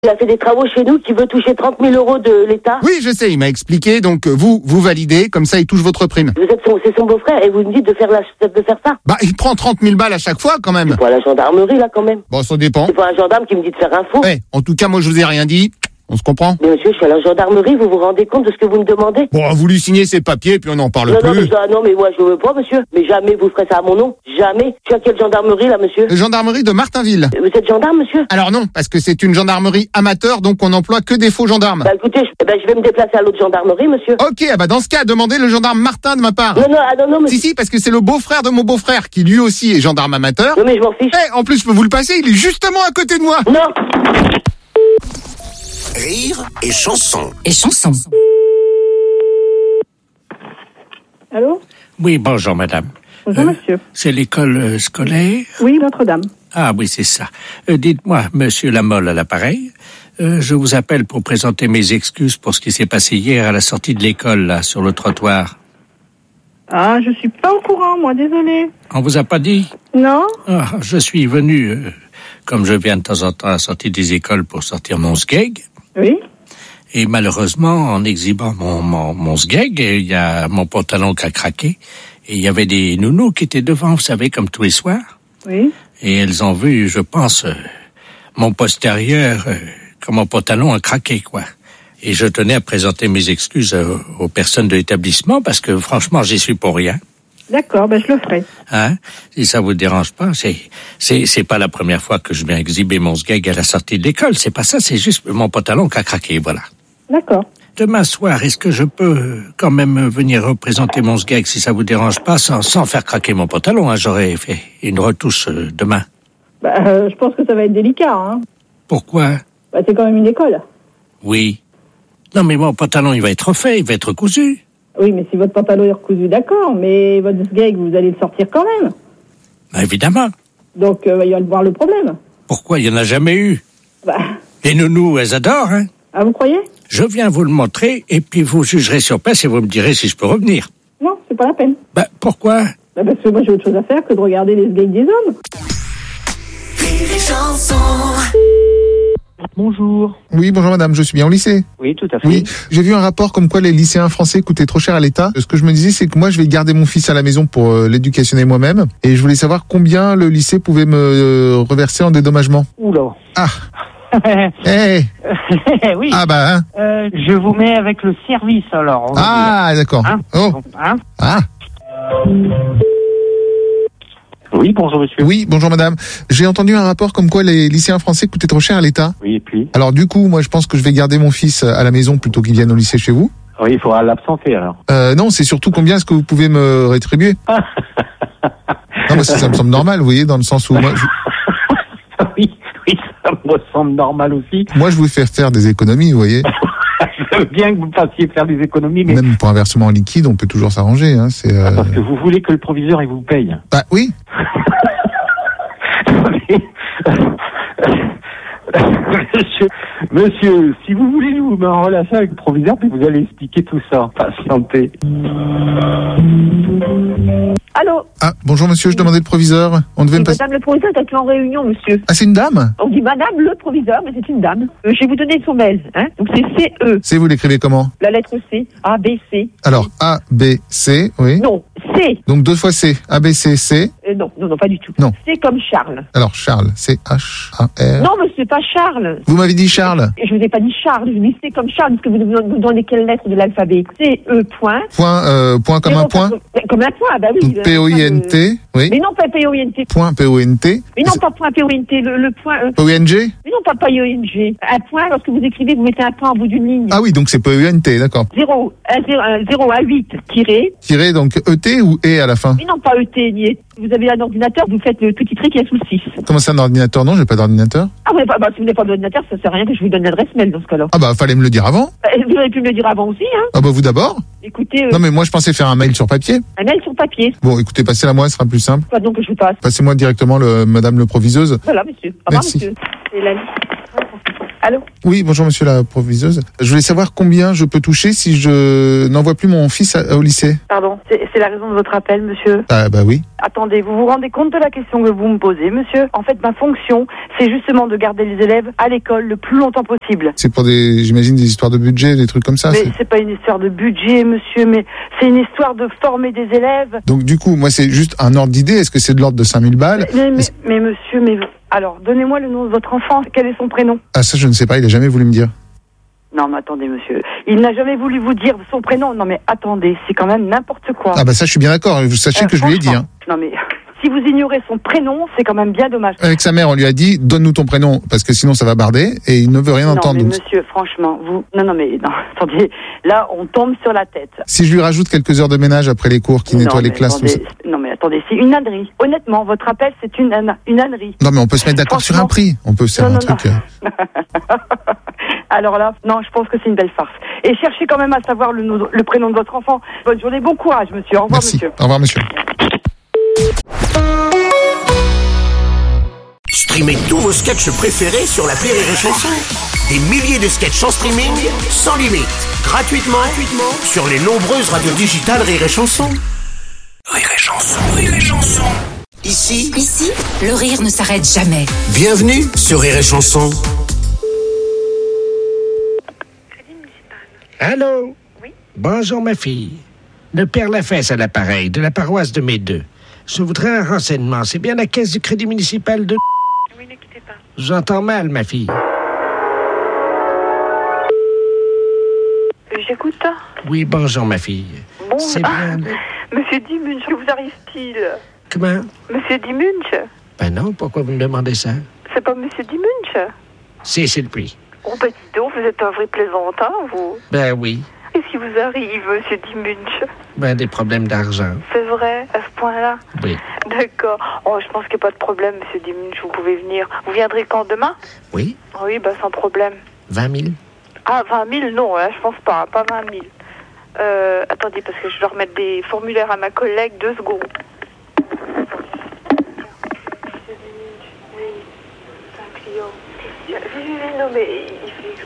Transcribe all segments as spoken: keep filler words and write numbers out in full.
Il a fait des travaux chez nous, qui veut toucher trente mille euros de l'État. Oui, je sais, il m'a expliqué, donc vous, vous validez, comme ça il touche votre prime. Vous êtes son, c'est son beau-frère et vous me dites de faire, la, de faire ça. Bah, il prend trente mille balles à chaque fois, quand même. C'est pas la gendarmerie, là, quand même. Bon, ça dépend. C'est pas un gendarme qui me dit de faire un faux. Eh, en tout cas, moi je vous ai rien dit. On se comprend? Mais monsieur, je suis à la gendarmerie, vous vous rendez compte de ce que vous me demandez? Bon, vous lui signez ses papiers, puis on n'en parle non, plus. Non mais, ça, non, mais moi, je veux pas, monsieur. Mais jamais vous ferez ça à mon nom. Jamais. Je suis à quelle gendarmerie, là, monsieur? Gendarmerie de Martinville. Vous êtes gendarme, monsieur? Alors non, parce que c'est une gendarmerie amateur, donc on n'emploie que des faux gendarmes. Bah écoutez, je, eh ben, je vais me déplacer à l'autre gendarmerie, monsieur. Ok, ah bah dans ce cas, demandez le gendarme Martin de ma part. Non, non, ah, non, non, monsieur. Si, si, parce que c'est le beau-frère de mon beau-frère, qui lui aussi est gendarme amateur. Non, mais je m'en fiche. Eh, en plus, je peux vous le passer, il est justement à côté de moi. Non. Rire et chanson. Et chanson. Allô? Oui, bonjour madame. Bonjour Euh, monsieur. C'est l'école euh, scolaire? Oui, Notre-Dame. Ah oui, c'est ça. Euh, dites-moi, monsieur Lamolle à l'appareil, euh, je vous appelle pour présenter mes excuses pour ce qui s'est passé hier à la sortie de l'école, là, sur le trottoir. Ah, je suis pas au courant, moi, désolé. On vous a pas dit? Non? Ah, je suis venu, euh, comme je viens de temps en temps à la sortie des écoles pour sortir mon sgeg. Oui? Et malheureusement, en exhibant mon, mon, mon sgeg, il y a mon pantalon qui a craqué. Et il y avait des nounous qui étaient devant, vous savez, comme tous les soirs. Oui? Et elles ont vu, je pense, euh, mon postérieur, euh, quand mon pantalon a craqué, quoi. Et je tenais à présenter mes excuses euh, aux personnes de l'établissement, parce que franchement, j'y suis pour rien. D'accord, ben je le ferai. Hein? Si ça vous dérange pas, c'est, c'est, c'est pas la première fois que je viens exhiber mon sgeg à la sortie de l'école. C'est pas ça, c'est juste mon pantalon qui a craqué, voilà. D'accord. Demain soir, est-ce que je peux quand même venir représenter mon sgeg si ça vous dérange pas, sans, sans faire craquer mon pantalon, hein? J'aurais fait une retouche euh, demain. Bah, euh, je pense que ça va être délicat, hein. Pourquoi? Bah, c'est quand même une école. Oui. Non, mais mon pantalon, il va être refait, il va être cousu. Oui, mais si votre pantalon est recousu, d'accord, mais votre sgeg, vous allez le sortir quand même. Bah, évidemment. Donc, euh, il va y voir le problème. Pourquoi? Il y en a jamais eu. Bah, Les nounous, elles adorent, hein? ah, vous croyez? Je viens vous le montrer, et puis vous jugerez sur place et vous me direz si je peux revenir. Non, c'est pas la peine. Bah, pourquoi? Bah, parce que moi, j'ai autre chose à faire que de regarder les sgegs des hommes. Rire et chanson. Bonjour. Oui, bonjour madame, je suis bien au lycée. Oui, tout à fait. Oui, j'ai vu un rapport comme quoi les lycéens français coûtaient trop cher à l'État. Ce que je me disais, c'est que moi, je vais garder mon fils à la maison pour euh, l'éducationner moi-même. Et je voulais savoir combien le lycée pouvait me euh, reverser en dédommagement. Oula. Ah, eh, Oui. ah bah, hein. Euh, je vous mets avec le service, alors. on va Ah, d'accord. dire. Hein Oh, Hein ah. Oui, bonjour monsieur. Oui, bonjour madame. J'ai entendu un rapport comme quoi les lycéens français coûtaient trop cher à l'État. Oui, et puis Alors du coup, moi je pense que je vais garder mon fils à la maison plutôt qu'il vienne au lycée chez vous. Oui, il faudra l'absenter alors. Euh, non, c'est surtout combien est-ce que vous pouvez me rétribuer. Non, mais ça, ça me semble normal, vous voyez, dans le sens où moi je, Oui, oui, ça me semble normal aussi. moi, je vous fais faire des économies, vous voyez. Je veux bien que vous fassiez faire des économies, mais Même pour un versement en liquide, on peut toujours s'arranger. Hein, c'est, euh... parce que vous voulez que le proviseur il vous paye. Bah oui. Monsieur, monsieur, si vous voulez nous mettre en relation avec le proviseur, puis vous allez expliquer tout ça. Patientez. Allô? Ah, bonjour monsieur, je demandais le proviseur. On devait me passer... Madame le proviseur est en réunion, monsieur. Ah, c'est une dame? On dit madame le proviseur, mais c'est une dame. Euh, je vais vous donner son mail, hein. Donc c'est C E, C'est vous l'écrivez comment? la lettre C, A, B, C. Alors, A, B, C, oui. Non, C. Donc deux fois C. A, B, C, C. Euh, non, non, non, pas du tout. Non. C comme Charles. Alors, Charles, C, H, A, R. Non, monsieur, pas Charles. Vous m'avez dit Charles. Et je vous ai pas dit Charles, je vous ai dit C comme Charles, parce que vous vous donnez quelle lettre de l'alphabet? C, E, point. Point, euh, point comme un Zéro, point. Comme, comme un point, bah oui. Donc P O I N T, oui. Mais non, pas P O I N T. Point P O N T. Mais non, pas point P O I N T, le, le point E. P O I N G. Mais non, pas P O I N G. Un point, lorsque vous écrivez, vous mettez un point en bout d'une ligne. Ah oui, donc c'est P O N T, d'accord. zéro, zéro à huit, tiré. Tiré donc E T ou E à la fin? Mais non, pas E T, ni E T. Vous avez un ordinateur, vous faites le petit trait qui est sous le six. Comment c'est un ordinateur? Non, j'ai pas d'ordinateur. Ah, vous n'avez pas, bah, si vous n'avez pas d'ordinateur, ça sert à rien que je vous donne l'adresse mail dans ce cas-là. Ah bah, fallait me le dire avant. Bah, vous auriez pu me le dire avant aussi, hein. Ah bah, vous d'abord. Écoutez, euh, Non mais moi je pensais faire un mail sur papier. un mail sur papier. Bon, écoutez, passez-la moi, ce sera plus simple. Quoi donc que je vous passe? Passez-moi directement le madame le proviseuse. Voilà, monsieur. Au revoir, Merci. monsieur. C'est la liste. Allô? Oui, bonjour monsieur la proviseuse. Je voulais savoir combien je peux toucher si je n'envoie plus mon fils à- au lycée. Pardon, c'est, c'est la raison de votre appel, monsieur. Ah bah oui. Attendez, vous vous rendez compte de la question que vous me posez, monsieur? En fait, ma fonction, c'est justement de garder les élèves à l'école le plus longtemps possible. C'est pour des, j'imagine, des histoires de budget, des trucs comme ça. Mais c'est- c'est pas une histoire de budget, monsieur, mais c'est une histoire de former des élèves. Donc du coup, moi c'est juste un ordre d'idée. Est-ce que c'est de l'ordre de cinq mille balles? Mais, mais, mais monsieur, mais... Alors, donnez-moi le nom de votre enfant. Quel est son prénom? Ah ça je ne sais pas, il a jamais voulu me dire. Non, mais attendez, monsieur. Il n'a jamais voulu vous dire son prénom. Non, mais attendez, c'est quand même n'importe quoi. Ah bah ça je suis bien d'accord, vous sachez Euh, que je lui ai dit. Hein. Non, mais si vous ignorez son prénom, c'est quand même bien dommage. Avec sa mère, on lui a dit, donne-nous ton prénom, parce que sinon ça va barder, et il ne veut rien Non, entendre. mais Donc, monsieur, franchement, vous... Non, non, mais non, attendez. Là, on tombe sur la tête. si je lui rajoute quelques heures de ménage après les cours, qui Non, nettoie les mais classes, tout ça. attendez, non, mais attendez, c'est une ânerie. Honnêtement, votre appel, c'est une, âne- une ânerie. Non mais on peut se mettre d'accord sur un Franchement- prix. On peut faire Non, un non, truc. non. euh, Alors là, non, je pense que c'est une belle farce. Et cherchez quand même à savoir le, nom- le prénom de votre enfant. Bonne journée, bon courage, monsieur. Au revoir, Merci. monsieur. Au revoir monsieur. Streamez tous vos sketchs préférés sur l'appli Rire et Chanson. Des milliers de sketchs en streaming, sans limite, gratuitement, gratuitement sur les nombreuses radios digitales Rire et Chanson. Rire et Chanson, Rire et Chanson. Ici, Ici, le rire ne s'arrête jamais. bienvenue sur Rire et Chanson. Allô? Oui? Bonjour, ma fille. Le père Lafesse à l'appareil, de la paroisse de Médeux. Je voudrais un renseignement. C'est bien la caisse du crédit municipal de... Oui, ne quittez pas. J'entends mal, ma fille. Euh, J'écoute. Oui, bonjour, ma fille. Bon, C'est ah, bien... Monsieur Dimunch, que vous arrive-t-il? Comment? Monsieur Dimunch? Ben non, pourquoi vous me demandez ça? C'est pas Monsieur Dimunch? Si, c'est le prix. Oh, bah dis donc, vous êtes un vrai plaisantin, vous. Ben oui. Qu'est-ce qui vous arrive, Monsieur Dimunch? Ben des problèmes d'argent. C'est vrai, à ce point-là? Oui. D'accord. Oh, je pense qu'il n'y a pas de problème, Monsieur Dimunch, vous pouvez venir. Vous viendrez quand, demain? Oui? Oui, bah sans problème. vingt mille? Ah, vingt mille, non, hein, je pense pas, pas vingt mille. Euh, attendez, parce que je dois remettre des formulaires à ma collègue, deux secondes. Oui, oui, non, mais il fait...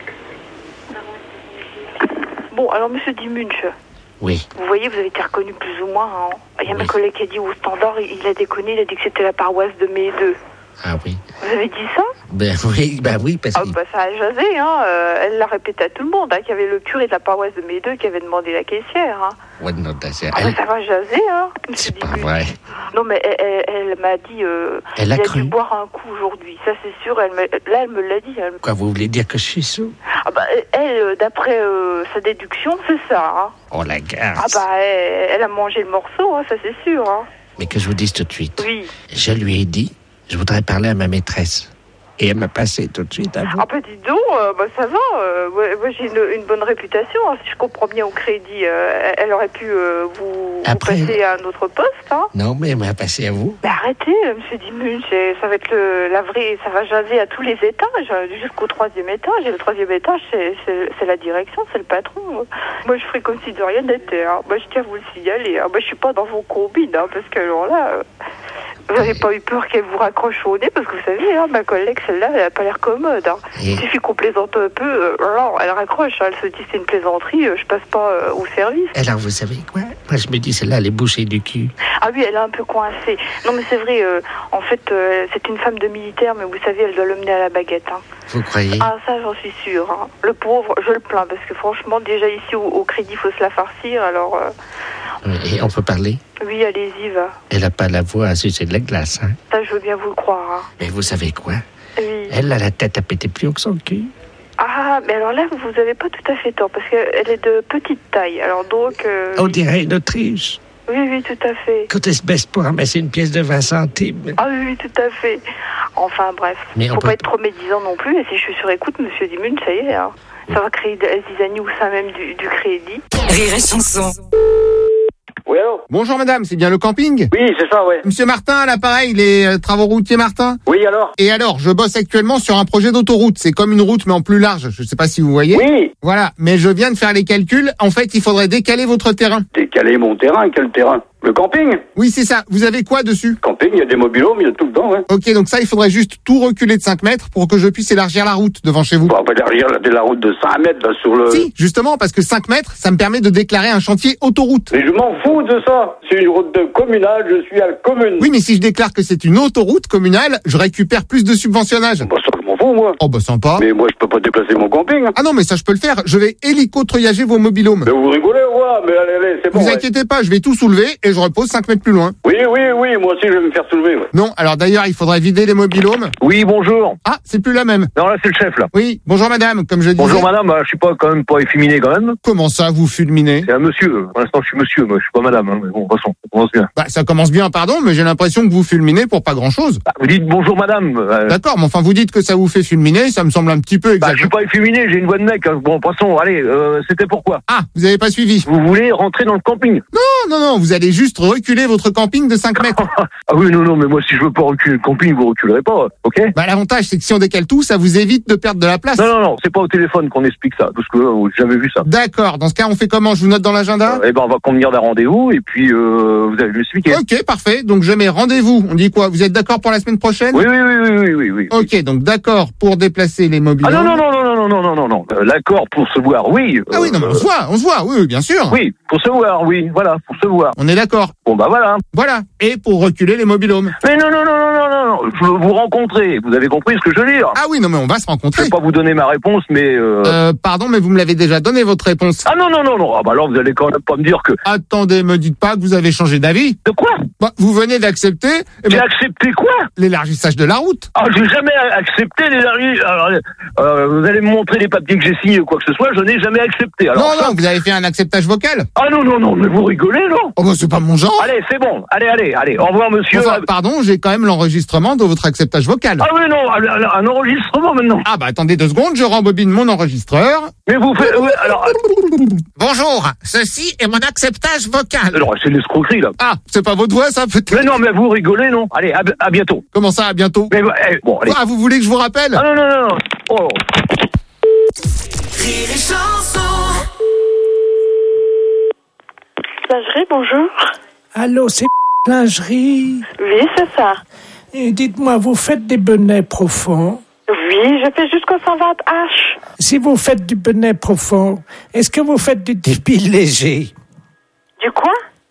Bon, alors, monsieur Dimunch, Oui. vous voyez, vous avez été reconnu plus ou moins. Hein. Il y a Oui. ma collègue qui a dit au standard, il, il a déconné, il a dit que c'était la paroisse de Médeux. Ah oui. Vous avez dit ça? Ben oui, ben oui, parce Ah que... bah ça a jasé, hein. Euh, elle l'a répété à tout le monde, hein, qu'il y avait le curé de la paroisse de Médeux qui avait demandé la caissière. Hein. Ouais, non, c'est... Ah bah elle- ça va jaser, hein. monsieur C'est pas Dimunch. vrai. Non mais elle, elle, elle m'a dit, euh, Elle a il a cru. dû boire un coup aujourd'hui, ça c'est sûr. Elle me, là elle me l'a dit. Elle, Quoi, vous voulez dire que je suis sous? ah bah elle, euh, d'après euh, sa déduction, c'est ça. Hein. Oh, la garce. Ah bah elle, elle a mangé le morceau, hein, ça c'est sûr. Hein. Mais que je vous dise tout de suite. Oui. Je lui ai dit, je voudrais parler à ma maîtresse. Et elle m'a passé tout de suite à vous. Ah bah dis donc, euh, bah ça va. Euh, ouais, moi j'ai une, une bonne réputation. Hein, si je comprends bien au crédit, euh, elle aurait pu euh, vous, vous Après- passer à un autre poste. Hein. Non, mais elle m'a passé à vous. Mais arrêtez, euh, monsieur Dimunch, c'est- ça va être le, la vraie, ça va jaser à tous les étages, euh, jusqu'au troisième étage. Et le troisième étage, c'est, c'est, c'est la direction, c'est le patron. Moi, je ferai comme si de rien n'était. Hein. Moi, je tiens à vous le signaler. Hein. Moi, je suis pas dans vos combines, hein, parce que alors là, euh, vous n'avez pas eu peur qu'elle vous raccroche au nez, parce que vous savez, hein, ma collègue, celle-là, elle a pas l'air commode. Hein. Et- Il suffit qu'on plaisante un peu, euh, alors, elle raccroche. Hein, elle se dit c'est une plaisanterie, euh, je passe pas euh, au service. Alors, vous savez quoi? Moi, je me dis, celle-là, elle est bouchée du cul. Ah oui, elle est un peu coincée. Non, mais c'est vrai, euh, en fait, euh, c'est une femme de militaire, mais vous savez, elle doit le mener à la baguette. Hein. Vous croyez? Ah, ça, j'en suis sûre. Hein. Le pauvre, je le plains, parce que franchement, déjà ici, au, au crédit, il faut se la farcir, alors... euh, Et on peut parler? oui, allez-y, va. Elle n'a pas la voix à sucer de la glace, hein? Ça, je veux bien vous le croire. Hein. Mais vous savez quoi? Oui. Elle a la tête à péter plus haut que son cul. Ah, mais alors là, vous avez pas tout à fait tort, parce qu'elle est de petite taille, alors donc... euh, On oui. dirait une Autriche. oui, oui, tout à fait. Quand elle se baisse pour ramasser une pièce de vingt centimes. Ah oui, oui, tout à fait. Enfin, bref. Mais on Faut peut- pas être trop médisant non plus, et si je suis sur écoute, monsieur Dimunch, ça y est, hein. Ça va créer des zizanie au sein même du, du crédit. Rire et chanson. Oui, Oui, allô? Bonjour madame, c'est bien le camping? Oui, c'est ça, ouais. Monsieur Martin, à l'appareil, les euh, travaux routiers Martin? Oui, alors? Et alors, je bosse actuellement sur un projet d'autoroute. C'est comme une route, mais en plus large. Je sais pas si vous voyez. Oui. Voilà. Mais je viens de faire les calculs. En fait, il faudrait décaler votre terrain. Décaler mon terrain? Quel terrain? Le camping? Oui, c'est ça. Vous avez quoi dessus? Camping, il y a des mobilhomes, il y a tout dedans, ouais. Ok, donc ça, il faudrait juste tout reculer de cinq mètres pour que je puisse élargir la route devant chez vous. On va pas élargir la, la route de cinq mètres, là, sur le... Si, justement, parce que cinq mètres, ça me permet de déclarer un chantier autoroute. Mais je m'en fous de ça. C'est une route de communale, je suis à la commune. Oui, mais si je déclare que c'est une autoroute communale, je récupère plus de subventionnage. Bah ça, je m'en fous, moi. Oh bah sympa. Mais moi, je peux pas déplacer mon camping. Ah non, mais ça, je peux le faire. Je vais hélico-treuillager vos mobilhomes. Mais vous rigolez, ouais, mais allez, allez, c'est bon. Vous ouais. inquiétez pas, je vais tout soulever et je repose cinq mètres plus loin. Oui, oui, oui, moi aussi, je vais me faire soulever, ouais. Non, alors d'ailleurs, il faudrait vider les mobilhomes. Oui, bonjour. Ah, c'est plus la même. Non, là, c'est le chef, là. Oui, bonjour madame, comme je disais. Bonjour madame, euh, je suis pas quand même pas efféminé quand même. Comment ça, vous fulminez? C'est un monsieur. Pour l'instant, je suis monsieur, moi, je suis pas madame. Hein, mais bon, de toute façon, ça commence bien. Bah, ça commence bien, pardon, mais j'ai l'impression que vous fulminez pour pas grand-chose. Bah, vous dites bonjour madame. Euh... D'accord, mais enfin, vous dites que ça vous fait fulminer, ça me semble un petit peu Bah, exagéré. je suis pas efféminé, j'ai une voix de mec. Hein. Bon, passons, allez, euh, c'était pourquoi? Ah, vous avez pas suivi? Vous voulez rentrer dans le camping? Non, non, non, vous allez juste reculer votre camping de cinq mètres. Ah oui, non, non, mais moi, si je veux pas reculer le camping, vous reculerez pas, ok? Bah, l'avantage, c'est que si on décale tout, ça vous évite de perdre de la place. Non, non, non, c'est pas au téléphone qu'on explique ça, parce que euh, j'ai jamais vu ça. D'accord, dans ce cas, on fait comment? Je vous note dans l'agenda? Euh, eh ben, on va convenir d'un rendez-vous, et puis, euh, vous allez m'expliquer. Ok, parfait, donc je mets rendez-vous. On dit quoi? Vous êtes d'accord pour la semaine prochaine? Oui, oui, oui, oui, oui, oui, oui. Ok, donc d'accord pour déplacer les mobiles. Ah non, non, non, non, non, non, non, non, non. Euh, L'accord pour se voir, oui. Ah oui, non, mais on se voit, on se voit, oui, oui, bien sûr. Oui, pour se voir, oui, voilà, pour se voir. On est d'accord. Bon, bah voilà. Voilà. Et pour reculer les mobilhomes. Mais non, non, non, non, non, non, non, je veux vous rencontrer. Vous avez compris ce que je veux dire? Ah oui, non, mais on va se Je rencontrer. vais pas vous donner ma réponse, mais... Euh... Euh, pardon, mais vous me l'avez déjà donné, votre réponse. Ah non, non, non, non. Ah bah alors, vous allez quand même pas me dire que... Attendez, me dites pas que vous avez changé d'avis. De quoi? Bah, vous venez d'accepter eh J'ai ben, accepté quoi? l'élargissage de la route. Ah, j'ai jamais accepté l'élargissement. Alors, euh, vous allez me montrer les papiers que j'ai signés ou quoi que ce soit, je n'ai jamais accepté. Alors, non, ça... non, vous avez fait un acceptage vocal. Ah non, non, non, mais vous rigolez, non? Oh bah c'est pas mon genre. Allez, c'est bon. Allez, allez, allez. Au revoir, monsieur. Enfin, pardon, j'ai quand même l'enregistrement de votre acceptage vocal. Ah oui, non, un, un enregistrement maintenant. Ah bah attendez deux secondes, je rembobine mon enregistreur. Mais vous faites... Ouais, alors... Bonjour, ceci est mon acceptage vocal. Alors, c'est l'escroquerie, là. Ah, c'est pas votre voix, ça, peut-être? Mais non, mais vous rigolez, non? Allez, à, à bientôt. Comment ça, à bientôt? Mais eh, bon, allez. Ah, vous voulez que je vous rappelle? Ah non, non, non, non. Oh. Rire et chanson. Lingerie, bonjour. Allô, c'est lingerie. Oui, c'est ça. Et dites-moi, vous faites des bonnets profonds? Oui, je fais jusqu'au cent vingt H. Si vous faites du bonnet profond, est-ce que vous faites du débile léger? Du quoi?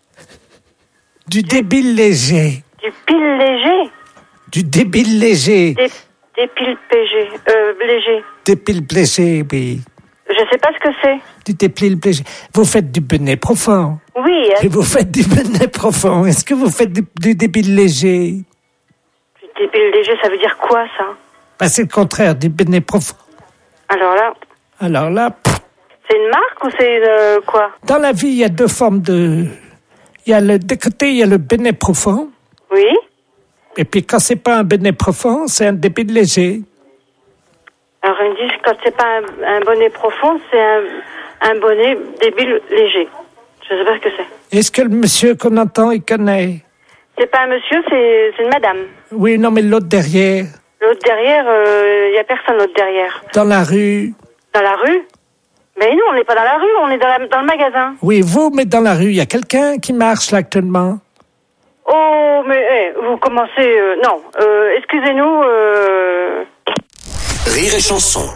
Du débile léger. Du pile léger. Du débile léger. Des, des piles P G. Euh, léger. Débile léger, oui. Je sais pas ce que c'est. Du débile léger. Vous faites du bonnet profond. Oui. Et vous faites du bonnet profond. Est-ce que vous faites du, du débile léger? Du débile léger, ça veut dire quoi, ça? Bah, c'est le contraire du bonnet profond. Alors là... Alors là... Pff. C'est une marque ou c'est euh, quoi? Dans la vie, il y a deux formes de... Il y a le... D'un côté, il y a le bonnet profond. Oui. Et puis, quand c'est pas un bonnet profond, c'est un débile léger. Alors, ils me disent quand c'est pas un, un bonnet profond, c'est un, un bonnet débile léger. Je sais pas ce que c'est. Est-ce que le monsieur qu'on entend, il connaît? C'est pas un monsieur, c'est, c'est une madame. Oui, non, mais l'autre derrière. L'autre derrière, il euh, y a personne l'autre derrière. Dans la rue. Dans la rue? Mais nous, on n'est pas dans la rue, on est dans, la, dans le magasin. Oui, vous, mais dans la rue, il y a quelqu'un qui marche là actuellement. Oh, mais hey, vous commencez... Euh, non, euh, excusez-nous... Euh... Rire et chanson.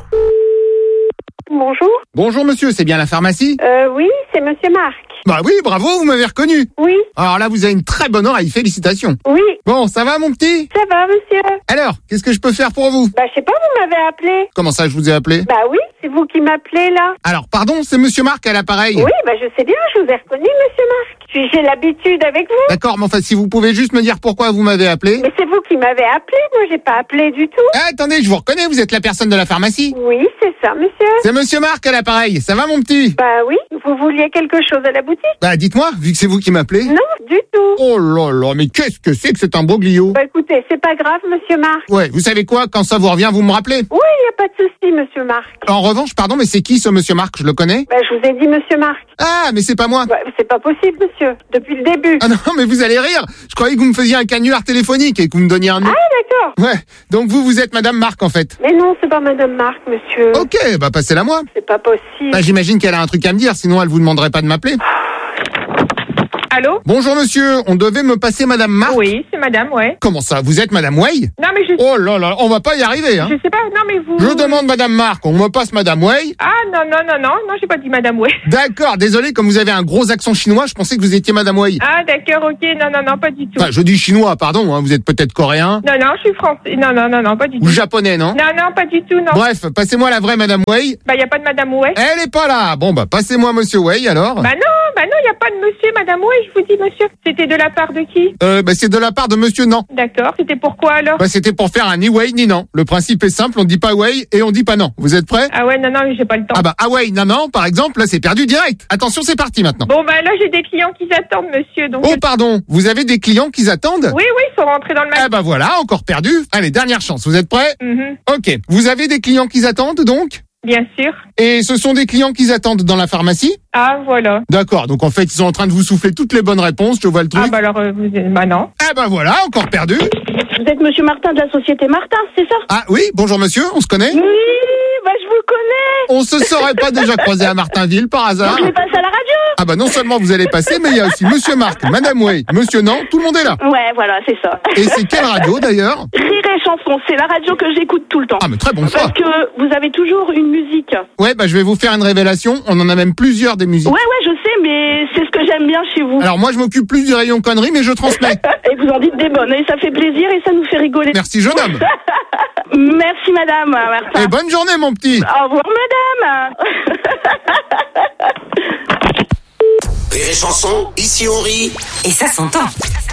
Bonjour. Bonjour monsieur, c'est bien la pharmacie? Euh, oui, c'est Monsieur Marc. Bah oui, bravo, vous m'avez reconnu. Oui. Alors là, vous avez une très bonne oreille, félicitations. Oui. Bon, ça va mon petit? Ça va, monsieur? Alors, qu'est-ce que je peux faire pour vous? Bah, je sais pas, vous m'avez appelé. Comment ça, je vous ai appelé? Bah oui, c'est vous qui m'appelez, là. Alors, pardon, c'est monsieur Marc à l'appareil. Oui, bah je sais bien, je vous ai reconnu, Monsieur Marc. Puis j'ai l'habitude avec vous. D'accord, mais enfin, si vous pouvez juste me dire pourquoi vous m'avez appelé. Mais c'est vous qui m'avez appelé, moi j'ai pas appelé du tout. Ah, attendez, je vous reconnais, vous êtes la personne de la pharmacie. Oui, c'est ça, monsieur. C'est monsieur Marc à l'appareil, ça va mon petit? Bah oui, vous vouliez quelque chose à la boutique? Bah dites-moi, vu que c'est vous qui m'appelez. Non, du tout. Oh là là, mais qu'est-ce que c'est que c'est un broglio? Bah écoutez, c'est pas grave, monsieur Marc. Ouais, vous savez quoi, quand ça vous revient, vous me rappelez? Oui, y a pas de souci, monsieur Marc. En revanche, pardon, mais c'est qui ce monsieur Marc? Je le connais? Bah je vous ai dit monsieur Marc. Ah, mais c'est pas moi. Bah, c'est pas possible, monsieur monsieur, depuis le début. Ah non, mais vous allez rire. Je croyais que vous me faisiez un canular téléphonique et que vous me donniez un nom. Ah, d'accord. Ouais, donc vous, vous êtes Madame Marc, en fait. Mais non, c'est pas Madame Marc, monsieur. Ok, bah passez-la moi. C'est pas possible. Bah, j'imagine qu'elle a un truc à me dire, sinon elle vous demanderait pas de m'appeler. Allô? Bonjour monsieur, on devait me passer Madame Marc. Oui, c'est Madame, ouais. Comment ça, vous êtes Madame Way? Non, mais je... Oh là là, on va pas y arriver, hein. Je sais pas, non, mais vous... Je demande Madame Marc, on me passe Madame Way. Ah, non, non, non, non, non, j'ai pas dit Madame Way. D'accord, désolé, comme vous avez un gros accent chinois, je pensais que vous étiez Madame Way. Ah, d'accord, ok, non, non, non, pas du tout. Enfin, je dis chinois, pardon, hein, vous êtes peut-être coréen. Non, non, je suis français. Non, non, non, non, pas du tout. Ou japonais, non? Non, non, pas du tout, non. Bref, passez-moi la vraie Madame Way. Bah, y a pas de Madame Way. Elle est pas là. Bon, bah, passez-moi Monsieur Way, alors. Bah non, bah non, y a pas de monsieur, Madame Way, je vous dis, monsieur. C'était de la part de qui? Euh, bah, c'est de la part de Monsieur Non. D'accord, c'était pourquoi alors? Bah, c'était pour faire un ni way ni non. Le principe est simple, on dit pas way et on dit pas non. Vous êtes prêts? Ah ouais, non, non, j'ai pas le temps. Ah bah, ah way, non, non, par exemple, là, c'est perdu direct. Attention, c'est parti maintenant. Bon, bah là, j'ai des clients qui attendent, monsieur, donc... Oh, pardon, vous avez des clients qui attendent? Oui, oui, ils sont rentrés dans le magasin. Ah bah voilà, encore perdu. Allez, dernière chance, vous êtes prêts? Mhm. Ok, vous avez des clients qui attendent, donc? Bien sûr. Et ce sont des clients qui attendent dans la pharmacie? Ah, voilà. D'accord, donc en fait, ils sont en train de vous souffler toutes les bonnes réponses, je vois le truc. Ah, bah alors, euh, vous... bah non. Ah bah voilà, encore perdu. Vous êtes monsieur Martin de la société Martin, c'est ça? Ah oui, bonjour monsieur, on se connaît? Oui, bah je vous connais. On se serait pas déjà croisé à Martinville par hasard? Donc je passe à la radio. Ah bah non seulement vous allez passer, mais il y a aussi Monsieur Marc, Madame Way, Monsieur Non, tout le monde est là. Ouais, voilà, c'est ça. Et c'est quelle radio d'ailleurs? Rire et chanson, c'est la radio que j'écoute tout le temps. Ah mais très bon choix. Parce que vous avez toujours une musique. Ouais, bah je vais vous faire une révélation, on en a même plusieurs des musiques. Ouais, ouais, je sais, mais c'est ce que j'aime bien chez vous. Alors moi je m'occupe plus du rayon conneries, mais je transmets. Et vous en dites des bonnes, et ça fait plaisir et ça nous fait rigoler. Merci jeune homme. Merci madame, Martin. Et bonne journée mon petit. Au revoir madame. Rire et chanson, ici on rit. Et ça s'entend.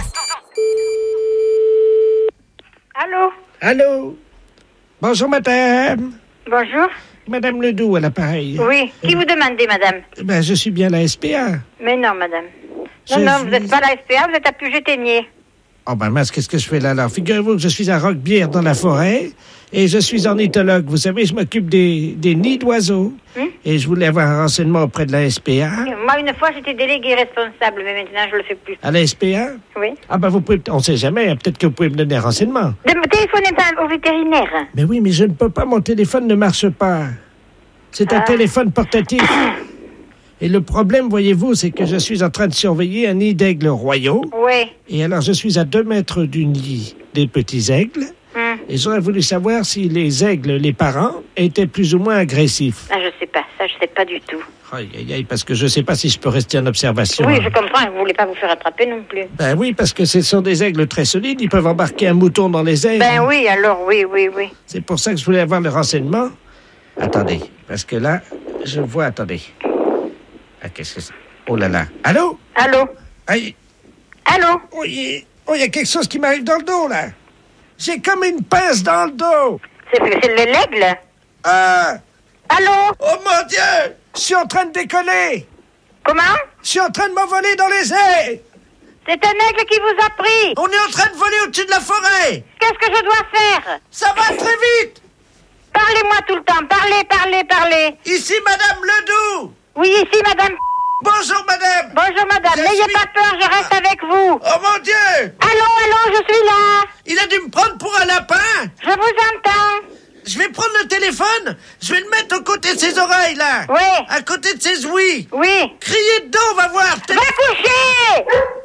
Allô? Allô? Bonjour, madame. Bonjour. Madame Ledoux à l'appareil. Oui. Qui vous demandez, madame? Ben, je suis bien la S P A. Mais non, madame. Je Non, non, suis- vous n'êtes pas la S P A, vous êtes à Puget-Ténier. Oh ben mince, qu'est-ce que je fais là alors? Figurez-vous que je suis à Roquebière dans la forêt et je suis ornithologue. Vous savez, je m'occupe des, des nids d'oiseaux. Hum? Et je voulais avoir un renseignement auprès de la S P A. Moi, une fois, j'étais délégué responsable, mais maintenant, je le fais plus. À la S P A? Oui. Ah ben vous pouvez, on sait jamais, hein, peut-être que vous pouvez me donner un renseignement. Ne téléphonez pas au vétérinaire. Mais oui, mais je ne peux pas, mon téléphone ne marche pas. C'est un Ah. téléphone portatif. Et le problème, voyez-vous, c'est que je suis en train de surveiller un nid d'aigles royaux. Oui. Et alors, je suis à deux mètres du nid des petits aigles. Hum. Et j'aurais voulu savoir si les aigles, les parents, étaient plus ou moins agressifs. Ah, je sais pas. Ça, je sais pas du tout. Aïe, aïe, aïe, parce que je sais pas si je peux rester en observation. Oui, je comprends. Vous voulez pas vous faire attraper non plus. Ben oui, parce que ce sont des aigles très solides. Ils peuvent embarquer un mouton dans les ailes. Ben oui, alors, oui, oui, oui. C'est pour ça que je voulais avoir le renseignement. Attendez, parce que là, je vois... Attendez. Ah, qu'est-ce que c'est? Oh là là. Allô? Allô? Aïe. Allô? Oh, il y a- oh, il y a quelque chose qui m'arrive dans le dos, là. J'ai comme une pince dans le dos. C'est c'est le- l'aigle? Ah! Allô? Oh mon Dieu! Je suis en train de décoller. Comment? Je suis en train de m'envoler dans les airs. C'est un aigle qui vous a pris. On est en train de voler au-dessus de la forêt. Qu'est-ce que je dois faire? Ça va très vite. Parlez-moi tout le temps. Parlez, parlez, parlez. Ici, Madame Ledoux. Oui, ici, madame. Bonjour, Madame. Bonjour, madame. Je N'ayez suis- pas peur, je reste avec vous. Oh mon Dieu! Allô, allô, je suis là. Il a dû me prendre pour un lapin. Je vous entends. Je vais prendre le téléphone. Je vais le mettre aux côtés de ses oreilles, là. Oui. À côté de ses ouïes. Oui. Criez dedans, on va voir. Va Peut-être- coucher.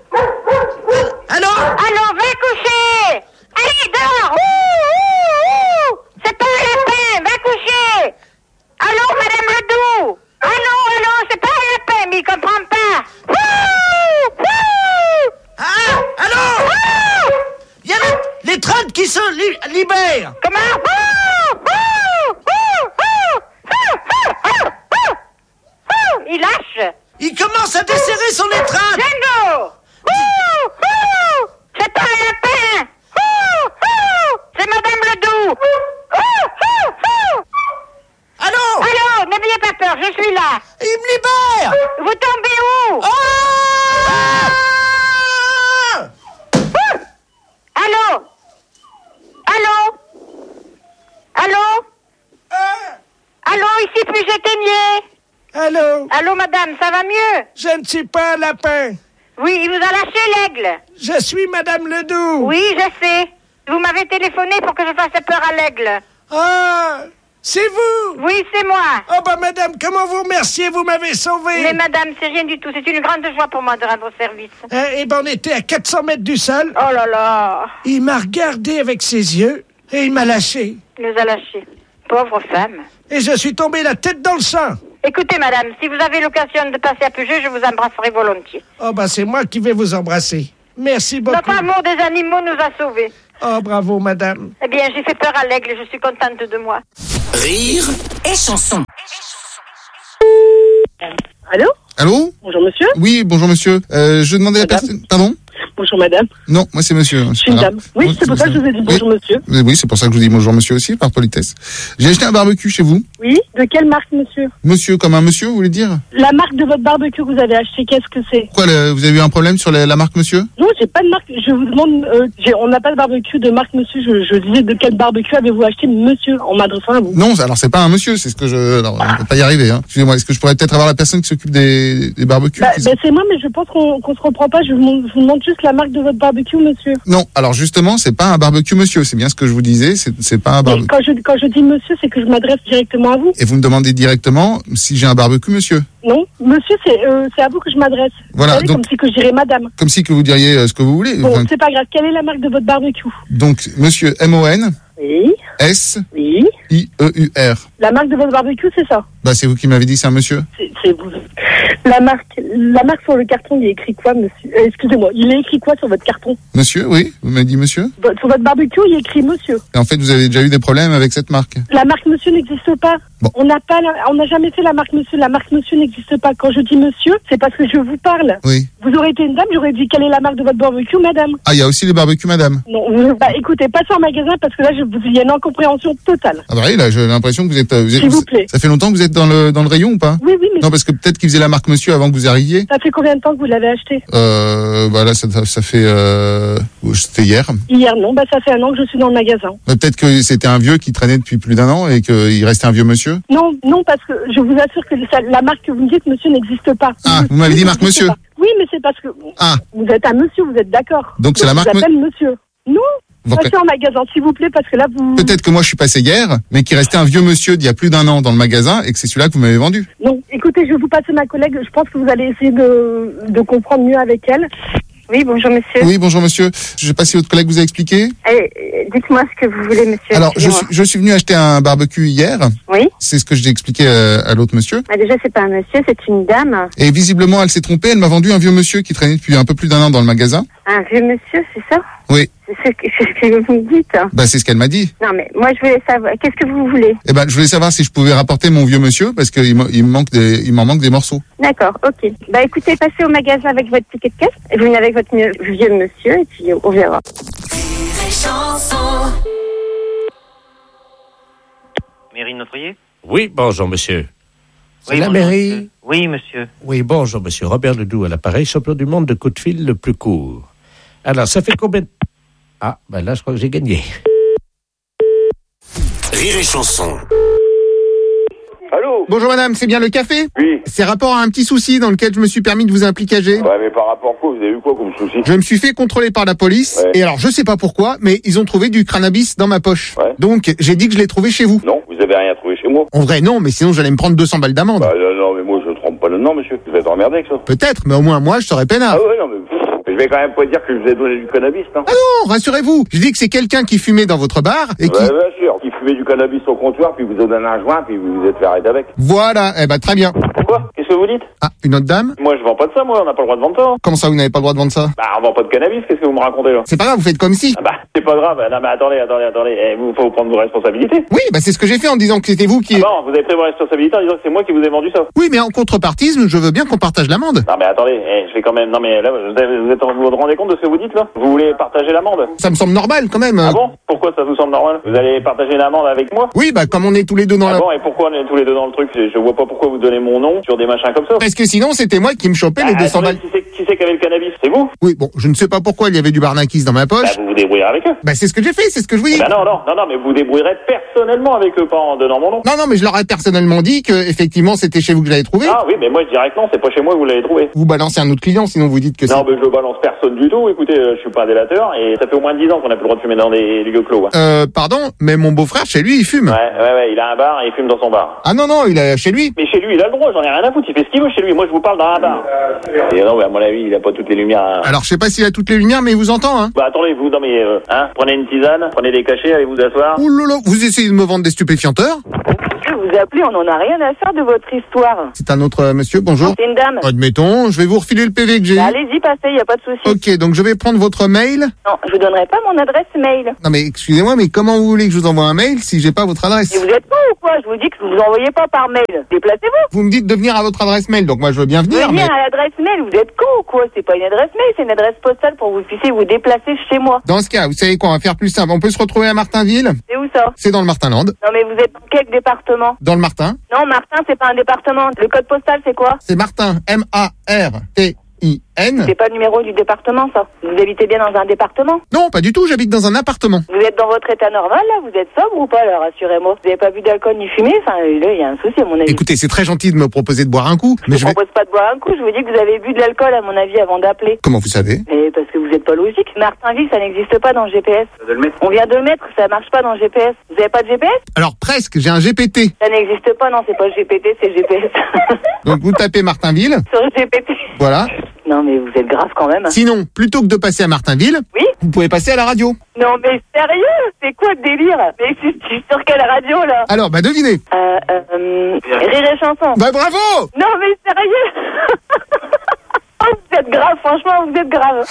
Allô? Allô, va coucher. Allez, dors. Ouh, ouh, ouh. C'est pas un lapin, va coucher. Allô, madame Ledoux. Allô, allô, c'est pas un lapin, mais il comprend pas. Ouh, ouh. Ah! Allô? Ouh. Il y a les, les trente qui se li- libèrent. Comment? Ouh, ouh, ouh, ouh, ouh, ouh, ouh, ouh. Il lâche. Il commence à desserrer son étreinte. Django. Ouh, ouh. C'est pas un lapin. Ouh, ouh. C'est madame Ledoux. Ouh, ouh, ouh. Allô? Allô, n'ayez pas peur, je suis là. Il me libère. Vous tombez où? Ah! Allô? Allô? Allô? Ah! Allô, ici Puget-Ténier. Allô? Allô, madame, ça va mieux? Je ne suis pas un lapin. Vous Oui, il vous a lâché l'aigle. Je suis Madame Ledoux. Oui, je sais. Vous m'avez téléphoné pour que je fasse peur à l'aigle. Ah, c'est vous? Oui, c'est moi. Oh bah madame, comment vous remercier, vous m'avez sauvé. Mais madame, c'est rien du tout. C'est une grande joie pour moi de rendre service. Euh, eh ben on était à quatre cents mètres du sol. Oh là là. Il m'a regardé avec ses yeux et il m'a lâché. Il nous a lâchés. Pauvre femme. Et je suis tombé la tête dans le sang. Écoutez madame, si vous avez l'occasion de passer à Puget, je vous embrasserai volontiers. Oh bah c'est moi qui vais vous embrasser. Merci beaucoup. Notre amour des animaux nous a sauvés. Oh bravo madame. Eh bien, j'ai fait peur à l'aigle et je suis contente de moi. Rire et chanson. Allô? Allô? Bonjour monsieur. Oui, bonjour monsieur. Euh, je demandais à la personne... Pardon? Bonjour madame. Non, moi c'est monsieur. Je suis une dame. Oui, Moi, c'est pour ça que je vous ai dit bonjour oui. monsieur. Oui, c'est pour ça que je vous dis bonjour monsieur aussi, par politesse. J'ai acheté un barbecue chez vous. Oui, de quelle marque monsieur? Monsieur, comme un monsieur, vous voulez dire? La marque de votre barbecue que vous avez acheté, qu'est-ce que c'est? Pourquoi, le- vous avez eu un problème sur la, la marque monsieur? Non, j'ai pas de marque. Je vous demande, euh, j'ai- on n'a pas de barbecue de marque monsieur. Je, je disais de quel barbecue avez-vous acheté monsieur en m'adressant à vous? Non, alors c'est pas un monsieur, c'est ce que je... Alors, on peut pas y arriver, hein. Excusez-moi, est-ce que je pourrais peut-être avoir la personne qui s'occupe des, des barbecues? Bah, bah, c'est moi, mais je pense qu'on qu'on se reprend pas. Je vous, demande- je vous demande juste la marque de votre barbecue monsieur. Non, alors justement, c'est pas un barbecue monsieur, c'est bien ce que je vous disais, c'est c'est pas un Mais barbecue. quand je, quand je dis monsieur, c'est que je m'adresse directement à vous. Et vous me demandez directement si j'ai un barbecue monsieur. Non, monsieur, c'est euh, c'est à vous que je m'adresse. Voilà, Vous savez, donc- comme si que je dirais madame. Comme si que vous diriez euh, ce que vous voulez. Bon, Enfin, c'est pas grave. Quelle est la marque de votre barbecue? donc, monsieur M O N Oui. S Oui. I E U R. La marque de votre barbecue, c'est ça? Bah, c'est vous qui m'avez dit c'est un monsieur. C'est c'est vous. La marque, la marque sur le carton, il est écrit quoi, monsieur? Euh, Excusez-moi, il est écrit quoi sur votre carton? Monsieur, oui, vous m'avez dit monsieur. Vo- Sur votre barbecue, il est écrit monsieur. Et en fait, vous avez déjà eu des problèmes avec cette marque. La marque monsieur n'existe pas. On n'a pas, la- on n'a jamais fait la marque monsieur. La marque monsieur n'existe pas. Quand je dis monsieur, c'est parce que je vous parle. Oui. Vous aurez été une dame, j'aurais dit quelle est la marque de votre barbecue, madame? Ah, il y a aussi les barbecues madame. Non, vous- bah écoutez, passez en magasin parce que là, je, vous, il y a une incompréhension totale. Ah bah oui, là, j'ai l'impression que vous êtes... euh, Vous êtes S'il vous plaît. Ça fait longtemps que vous êtes dans le, dans le rayon ou pas? Oui, oui, mais Non, parce que peut-être qu'ils faisaient la marque monsieur avant que vous arriviez. ça fait combien de temps que vous l'avez acheté? Euh, bah là, ça, ça, ça fait... Euh, c'était hier. Hier, non, bah ça fait un an que je suis dans le magasin. Bah, peut-être que c'était un vieux qui traînait depuis plus d'un an et qu'il restait un vieux monsieur. Non, non, parce que je vous assure que ça- la marque que vous me dites, monsieur, n'existe pas. Ah, vous m'avez dit marque n'existe monsieur. pas. Oui, mais c'est parce que Ah. vous êtes un monsieur, vous êtes d'accord. Donc c'est la marque Je vous appelle monsieur. Non, Vous passez en magasin, s'il vous plaît, parce que là, vous... Peut-être que moi je suis passé hier, mais qu'il restait un vieux monsieur d'il y a plus d'un an dans le magasin et que c'est celui-là que vous m'avez vendu. Non, écoutez, je vais vous passer ma collègue. Je pense que vous allez essayer de, de comprendre mieux avec elle. Oui, bonjour monsieur. Oui, bonjour monsieur. Je sais pas si votre collègue vous a expliqué. Eh, dites-moi ce que vous voulez monsieur. Alors, je Excusez-moi. suis, je suis venu acheter un barbecue hier. Oui. C'est ce que j'ai expliqué euh, à l'autre monsieur. Ah, déjà, c'est pas un monsieur, c'est une dame. Et visiblement, elle s'est trompée. Elle m'a vendu un vieux monsieur qui traînait depuis un peu plus d'un an dans le magasin. Un vieux monsieur, c'est ça? Oui. C'est ce que, c'est ce que vous me dites. Bah, c'est ce qu'elle m'a dit. Non, mais moi, je voulais savoir, qu'est-ce que vous voulez? Eh ben, je voulais savoir si je pouvais rapporter mon vieux monsieur parce qu'il me, il me manque des, il m'en manque des morceaux. D'accord, ok. Bah, écoutez, passez au magasin avec votre ticket de caisse, et vous venez avec votre mieux- vieux monsieur, et puis on verra. Mairie de Notre-Riez? Oui, bonjour, monsieur. C'est Oui, la bonjour, mairie? monsieur. Oui, monsieur. Oui, bonjour, monsieur. Robert Ledoux à l'appareil, champion du monde de coup de fil le plus court. Alors, ça fait combien de... Ah, ben là, je crois que j'ai gagné. Rire et chanson. Allô? Bonjour madame, c'est bien le café? Oui. C'est rapport à un petit souci dans lequel je me suis permis de vous impliquer. Ouais, mais par rapport à quoi? Vous avez eu quoi comme souci? Je me suis fait contrôler par la police, Ouais. et alors je sais pas pourquoi, mais ils ont trouvé du cannabis dans ma poche. Ouais. Donc j'ai dit que je l'ai trouvé chez vous. Non, vous avez rien trouvé chez moi. En vrai non, mais sinon j'allais me prendre deux cents balles d'amende. Bah non, non, mais moi je trompe pas le nom, monsieur. Vous êtes emmerdé avec ça. Peut-être, mais au moins moi je serais peinard. Ah ouais, non, mais pff, je vais quand même pas dire que je vous ai donné du cannabis, non? Ah non, rassurez-vous, je dis que c'est quelqu'un qui fumait dans votre bar et qui... Ouais, bien sûr. Qui fumait du cannabis au comptoir, puis vous a donné un joint, puis vous vous êtes fait arrêter avec. Voilà, eh ben très bien. Pourquoi? Qu'est-ce que vous dites? Ah, une autre dame? Moi je vends pas de ça, moi, on n'a pas le droit de vendre ça. Comment ça vous n'avez pas le droit de vendre ça? Bah, on vend pas de cannabis, qu'est-ce que vous me racontez là? C'est pas grave, vous faites comme si. Ah bah, c'est pas grave. Non, mais attendez, attendez, attendez. Eh, vous, faut prendre vos responsabilités. Oui, bah c'est ce que j'ai fait en disant que c'était vous qui... Ah bon, vous avez pris vos responsabilités en disant que c'est moi qui vous ai vendu ça. Oui, mais en contrepartie, je veux bien qu'on partage l'amende. Non mais attendez, eh, je vais quand même. Non mais là, vous, avez- vous êtes, vous vous rendez compte de ce que vous dites là? Vous voulez partager l'amende? Ça me semble normal quand même. Ah bon? Pourquoi ça vous semble normal? Vous allez partager l'amende avec moi? Oui, bah comme on est tous les deux dans Ah la... bon, et pourquoi on est tous les deux dans le truc? Je je vois pas pourquoi vous donnez mon nom sur des machins comme ça. Parce que sinon, c'était moi qui me chopais les Ah, deux cents attendez, balles. Qui c'est qui, c'est c'est qui avait le cannabis? C'est vous? Oui, bon, je ne sais pas pourquoi il y avait du Barnakis dans ma poche. Bah, vous vous débrouillerez avec eux. Bah, c'est ce que j'ai fait, c'est ce que je vous dis. Bah non, non, non, non, mais vous vous débrouillerez personnellement avec eux, pas en donnant mon nom. Non, non, mais je leur ai personnellement dit que, effectivement, c'était chez vous que je l'avais trouvé. Ah oui, mais moi je dirais que non, c'est pas chez moi que vous l'avez trouvé. Vous balancez un autre client, sinon vous dites que c'est... Non, mais je balance personne du tout. Écoutez, euh, je suis pas un délateur et ça fait au moins dix ans qu'on a plus le droit de fumer dans des lieux clos. Hein. Euh, pardon, mais mon beau-frère, chez lui, il fume. Ouais, ouais, ouais, il a un bar et il fume dans son bar. Ah non, non, il est chez lui. Mais chez lui, il a le droit, j'en ai rien à foutre, il fait ce qu'il veut chez lui. Moi, je vous parle dans un bar. Et non, mais à mon avis, il a pas toutes les lumières. Hein. Alors, je sais pas s'il a toutes les lumières, mais il vous entend, hein. Bah, attendez, vous, non, mais, euh, hein, prenez une tisane, prenez des cachets, allez vous asseoir. Ouh là là, vous essayez de me vendre des stupéfianteurs? Je vous appelez, on en a rien à faire de votre histoire. C'est un autre euh, monsieur, bonjour. C'est une dame. Admettons, je vais vous refiler le P V que j'ai. Bah, allez-y, passez, y a pas de souci. Ok, donc je vais prendre votre mail. Non, je vous donnerai pas mon adresse mail. Non mais excusez-moi, mais comment vous voulez que je vous envoie un mail si j'ai pas votre adresse? Et vous êtes con ou quoi? Je vous dis que vous envoyez pas par mail. Déplacez-vous. Vous me dites de venir à votre adresse mail, donc moi je veux bien venir, Venir mais... à l'adresse mail, vous êtes con ou quoi? C'est pas une adresse mail, c'est une adresse postale pour que vous puissiez vous déplacer chez moi. Dans ce cas, vous savez quoi, on va faire plus simple. On peut se retrouver à Martinville. C'est où ça? C'est dans le Martinland. Non mais vous êtes dans quel département? Dans le Martin. Non, Martin, c'est pas un département. Le code postal, c'est quoi? C'est Martin, M A R T I N. C'est pas le numéro du département, ça. Vous habitez bien dans un département? Non, pas du tout, j'habite dans un appartement. Vous êtes dans votre état normal, là? Vous êtes sobre ou pas, là? Rassurez-moi. Vous avez pas bu d'alcool ni fumé? Enfin, là, il y a un souci, à mon avis. Écoutez, c'est très gentil de me proposer de boire un coup, mais je je vous vais... propose pas de boire un coup, je vous dis que vous avez bu de l'alcool, à mon avis, avant d'appeler. Comment vous savez? Et parce que vous êtes pas logique. Martinville, ça n'existe pas dans le G P S. De le mettre. On vient de le mettre, ça marche pas dans le G P S. Vous avez pas de G P S? Alors presque, j'ai un G P T. Ça n'existe pas, non, c'est pas le G P T, c'est le G P S. Donc vous tapez Martinville. Sur le G P T. Voilà. Non, mais vous êtes grave quand même. Sinon, plutôt que de passer à Martinville, oui, vous pouvez passer à la radio. Non, mais sérieux? C'est quoi le délire? Mais je suis sur quelle radio, là? Alors, bah devinez. Euh, euh, Rire et Chanson. Bah bravo! Non, mais sérieux? Oh, vous êtes grave, franchement, vous êtes grave.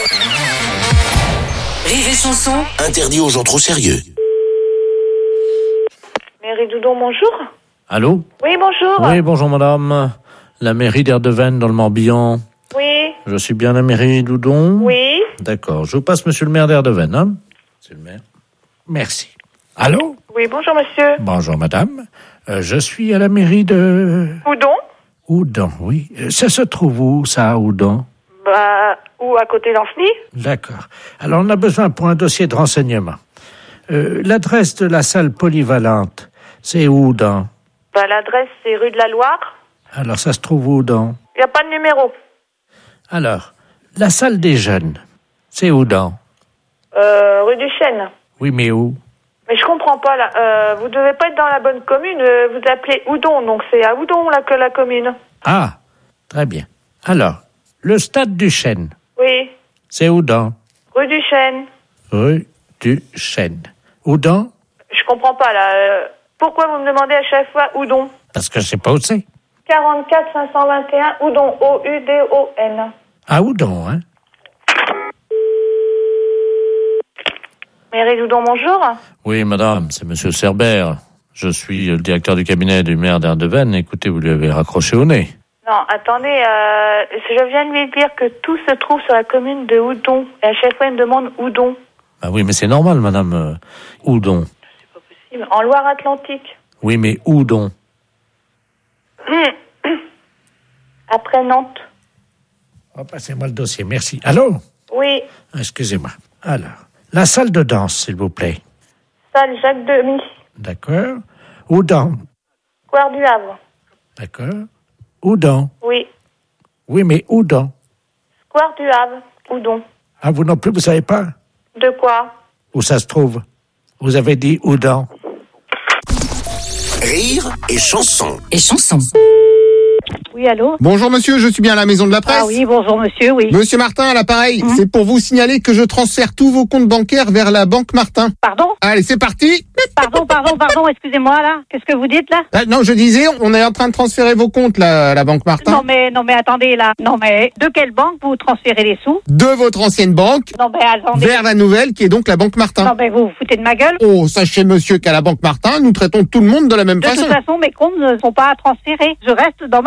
Rire et Chanson. Interdit aux gens trop sérieux. Mairie Doudon, bonjour. Allô? Oui, bonjour. Oui, bonjour madame. La mairie d'Erdeven dans le Morbihan. Oui. Je suis bien la mairie Doudon? Oui. D'accord, je vous passe monsieur le maire d'Erdeven, hein? C'est le maire. Merci. Allô? Oui, bonjour monsieur. Bonjour madame. Euh, je suis à la mairie de... Oudon? Oudon, oui. Euh, Ça se trouve où, ça, Oudon? Bah, ou à côté d'Ancenis? D'accord. Alors, on a besoin pour un dossier de renseignement. Euh, l'adresse de la salle polyvalente, c'est où, dans? Bah, l'adresse, c'est rue de la Loire. Alors, ça se trouve où, dans? Il n'y a pas de numéro. Alors, la salle des jeunes, c'est où, dans? Euh, rue du Chêne. Oui, mais où? Mais je comprends pas, là. Euh, vous devez pas être dans la bonne commune. Euh, vous appelez Oudon, donc c'est à Oudon, là, que la commune. Ah, très bien. Alors, le stade du Chêne, Oui. c'est où, dans? Rue du Chêne. Rue du Chêne. Où, dans? Je comprends pas, là. Euh, pourquoi vous me demandez à chaque fois Oudon? Parce que je sais pas où c'est. quarante-quatre cinq cent vingt et un Oudon, O U D O N. À Oudon, hein? Mairie Doudon, bonjour. Oui, madame, c'est monsieur Cerbère. Je suis le directeur du cabinet du maire d'Erdeven. Écoutez, vous lui avez raccroché au nez. Non, attendez, euh, je viens de lui dire que tout se trouve sur la commune de Oudon. Et à chaque fois, il me demande Oudon. Ah oui, mais c'est normal, madame. Euh, Oudon. En Loire-Atlantique. Oui, mais Oudon. Après Nantes. Oh, passez-moi le dossier, merci. Allô? Oui, Excusez-moi. Alors, la salle de danse, s'il vous plaît. salle Jacques Demy. D'accord. Oudon. Square du Havre. D'accord. Oudon. Oui. Oui, mais Oudon. Square du Havre. Oudon. Ah, vous non plus, vous savez pas? De quoi? Où ça se trouve? Vous avez dit Oudon. Rire et chanson. Et chanson. Oui, allô? Bonjour monsieur, je suis bien à la maison de la presse. Ah oui, bonjour monsieur, oui. Monsieur Martin, à l'appareil, Mmh. c'est pour vous signaler que je transfère tous vos comptes bancaires vers la Banque Martin. Pardon? Allez, c'est parti. Pardon, pardon, pardon, excusez-moi là. Qu'est-ce que vous dites là? Ah, non, je disais, on est en train de transférer vos comptes là, à la Banque Martin. Non mais, non mais attendez là. Non mais, de quelle banque vous transférez les sous? De votre ancienne banque Non mais attendez. vers la nouvelle qui est donc la Banque Martin. Non mais vous vous foutez de ma gueule? Oh, sachez monsieur qu'à la Banque Martin, nous traitons tout le monde de la même De façon. toute façon, mes comptes ne sont pas à transférer. Je reste dans ma banque.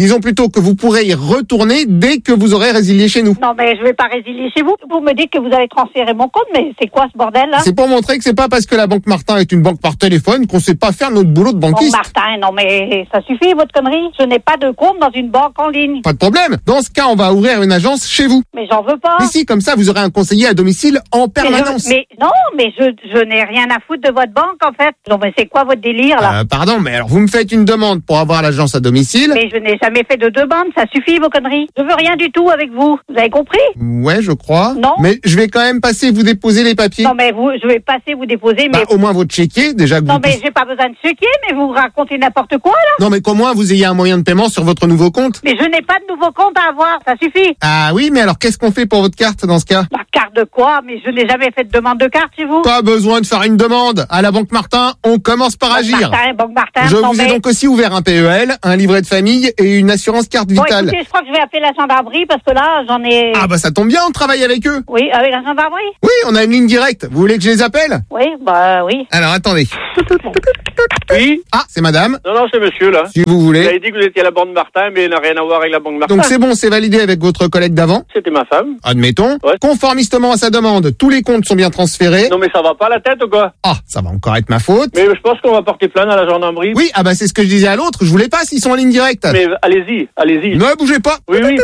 Disons plutôt que vous pourrez y retourner dès que vous aurez résilié chez nous. Non, mais je vais pas résilier chez vous. Vous me dites que vous allez transférer mon compte, mais c'est quoi ce bordel, là? C'est pour montrer que c'est pas parce que la Banque Martin est une banque par téléphone qu'on sait pas faire notre boulot de banquiste. Banque Martin, non mais ça suffit, votre connerie. Je n'ai pas de compte dans une banque en ligne. Pas de problème. Dans ce cas, on va ouvrir une agence chez vous. Mais j'en veux pas. Mais si, comme ça, vous aurez un conseiller à domicile en permanence. Mais, je, mais non, mais je, je n'ai rien à foutre de votre banque, en fait. Non, mais c'est quoi votre délire, là? Euh, pardon, mais alors vous me faites une demande pour avoir l'agence à domicile. Mais je n'ai jamais fait de demande, ça suffit, vos conneries. Je veux rien du tout avec vous. Vous avez compris? Ouais, je crois. Non. Mais je vais quand même passer vous déposer les papiers. Non, mais vous, je vais passer vous déposer, mais... Bah, au moins votre chéquier, déjà que Non, vous... mais j'ai pas besoin de chéquier, mais vous racontez n'importe quoi, là. Non, mais qu'au moins vous ayez un moyen de paiement sur votre nouveau compte. Mais je n'ai pas de nouveau compte à avoir, ça suffit. Ah oui, mais alors qu'est-ce qu'on fait pour votre carte dans ce cas? La carte de quoi? Mais je n'ai jamais fait de demande de carte chez vous. Pas besoin de faire une demande. À la Banque Martin, on commence par Banque agir. Martin, Banque Martin, Je non, vous ai mais... donc aussi ouvert un P E L, un livret de famille et une assurance carte Bon, vitale. écoutez, je crois que je vais appeler la gendarmerie parce que là, j'en ai... Ah bah ça tombe bien, on travaille avec eux. Oui, avec la gendarmerie? Oui, on a une ligne directe. Vous voulez que je les appelle? Oui, bah oui. Alors attendez. Oui. Ah, c'est madame. Non, non, c'est monsieur, là. Si vous voulez. Vous avez dit que vous étiez à la Banque Martin, mais il n'a rien à voir avec la Banque Martin. Donc c'est bon, c'est validé avec votre collègue d'avant. C'était ma femme. Admettons. Ouais. Conformistement à sa demande, tous les comptes sont bien transférés. Non, mais ça va pas la tête ou quoi? Ah, ça va encore être ma faute. Mais je pense qu'on va porter plainte à la gendarmerie. Oui, ah bah c'est ce que je disais à l'autre, je voulais pas s'ils sont en ligne directe. Mais allez-y, allez-y. Ne bougez pas. Oui, oui.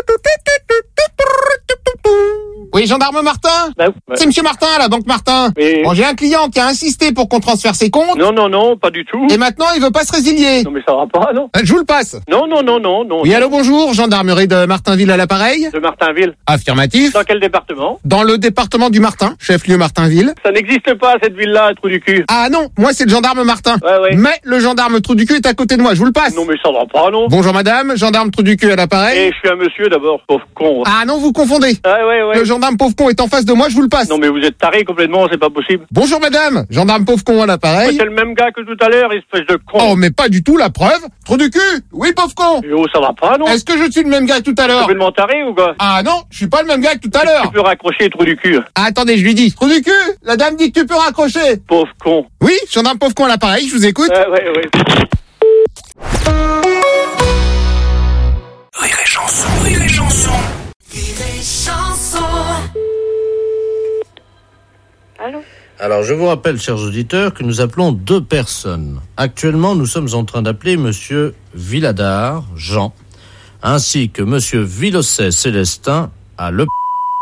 Oui, gendarme Martin. Bah, bah. C'est monsieur Martin, à la Banque Martin. Mais... Bon, j'ai un client qui a insisté pour qu'on transfère ses comptes. Non, non, non, pas du tout. Et maintenant, il veut pas se résilier. Non, mais ça va pas, non. Je vous le passe. Non, non, non, non, non. Oui, allô, bonjour, gendarmerie de Martinville à l'appareil. De Martinville. Affirmatif. Dans quel département? Dans le département du Martin, chef-lieu Martinville. Ça n'existe pas, cette ville-là, trou du cul. Ah non, moi c'est le gendarme Martin. Ouais, ouais. Mais le gendarme trou du cul est à côté de moi, je vous le passe. Non, mais ça va pas, non. Bonjour madame, gendarme trou du cul à l'appareil. Et je suis un monsieur d'abord, pauvre con. Ah non, vous confondez. Ouais, ouais, ouais. Le gendarme pauvre con est en face de moi, je vous le passe. Non, mais vous êtes taré complètement, c'est pas possible. Bonjour madame, gendarme pauvre con à l'appareil. C'est le même gars que tout à l'heure, espèce de con. Oh, mais pas du tout, la preuve. Trou du cul. Oui, pauvre con. Et oh, ça va pas, non. Est-ce que je suis le même gars que tout à l'heure? Complètement taré ou quoi? Ah non, je suis pas le même gars que tout à l'heure. Tu peux raccrocher, trou du cul. Ah, attendez, je lui dis. Trou du cul, la dame dit que tu peux raccrocher. Pauvre con. Oui, gendarme pauvre con à l'appareil, je vous écoute. Ouais, ouais, ouais. Rire et chanson, rire et chanson. Allô? Alors, je vous rappelle, chers auditeurs, que nous appelons deux personnes. Actuellement, nous sommes en train d'appeler Monsieur Villadard, Jean, ainsi que Monsieur Villosset, Célestin, à Le...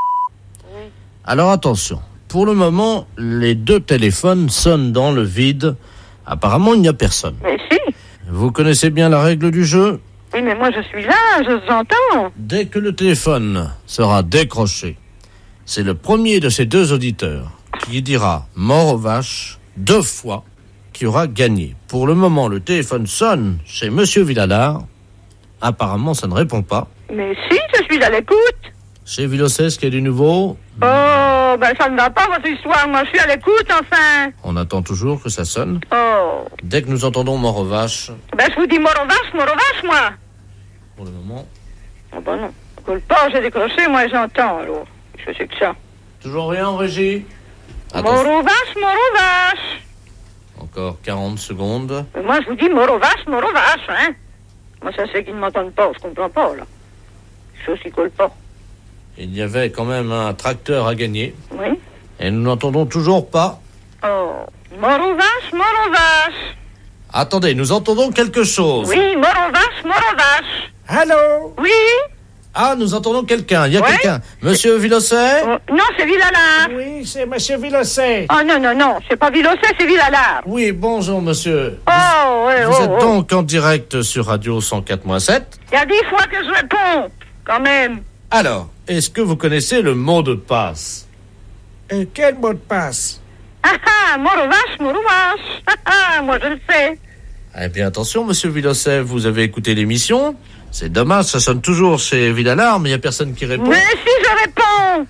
Oui. Alors, attention. Pour le moment, les deux téléphones sonnent dans le vide. Apparemment, il n'y a personne. Mais si. Vous connaissez bien la règle du jeu? Oui, mais moi, je suis là, je vous entends. Dès que le téléphone sera décroché, c'est le premier de ces deux auditeurs qui dira « mort aux vaches » deux fois qui aura gagné. Pour le moment, le téléphone sonne chez Monsieur Villadard. Apparemment, ça ne répond pas. Mais si, je suis à l'écoute. Chez Villosset, ce qu'il y a du nouveau? Oh, ben ça ne va pas, votre histoire. Moi, je suis à l'écoute, enfin. On attend toujours que ça sonne. Oh. Dès que nous entendons mort aux vaches... Ben, je vous dis mort aux vaches, mort aux vaches, moi. Pour le moment... Ah ben non. Coule pas, j'ai décroché, moi, j'entends, alors. Je sais que ça. Toujours rien en régie? Mort aux vaches, mort aux vaches. Encore quarante secondes. Mais moi, je vous dis mort aux vaches, mort aux vaches, hein. Moi, ça c'est qu'ils ne m'entendent pas, je comprends pas, là. Chose qui colle pas. Il y avait quand même un tracteur à gagner. Oui. Et nous n'entendons toujours pas. Oh. Mort aux vaches, mort aux vaches. Attendez, nous entendons quelque chose. Oui, mort aux vaches, mort aux vaches. Allô? Oui. Ah, nous entendons quelqu'un. Il y a ouais? quelqu'un. Monsieur Villosset? Oh, non, c'est Villalard. Oui, c'est Monsieur Villosset. Oh non, non, non, c'est pas Villosset, c'est Villalard. Oui, bonjour, monsieur. Oh, vous, ouais, vous oh, êtes oh. donc en direct sur Radio cent quatre virgule sept. Il y a dix fois que je réponds, quand même. Alors, est-ce que vous connaissez le mot de passe? Euh, quel mot de passe? Ah ah, mort aux vaches, mort aux vaches. Ah ah, moi je le sais. Eh bien, attention, monsieur Villosset, vous avez écouté l'émission. C'est dommage, ça sonne toujours chez Villalard, mais il n'y a personne qui répond. Mais si je réponds.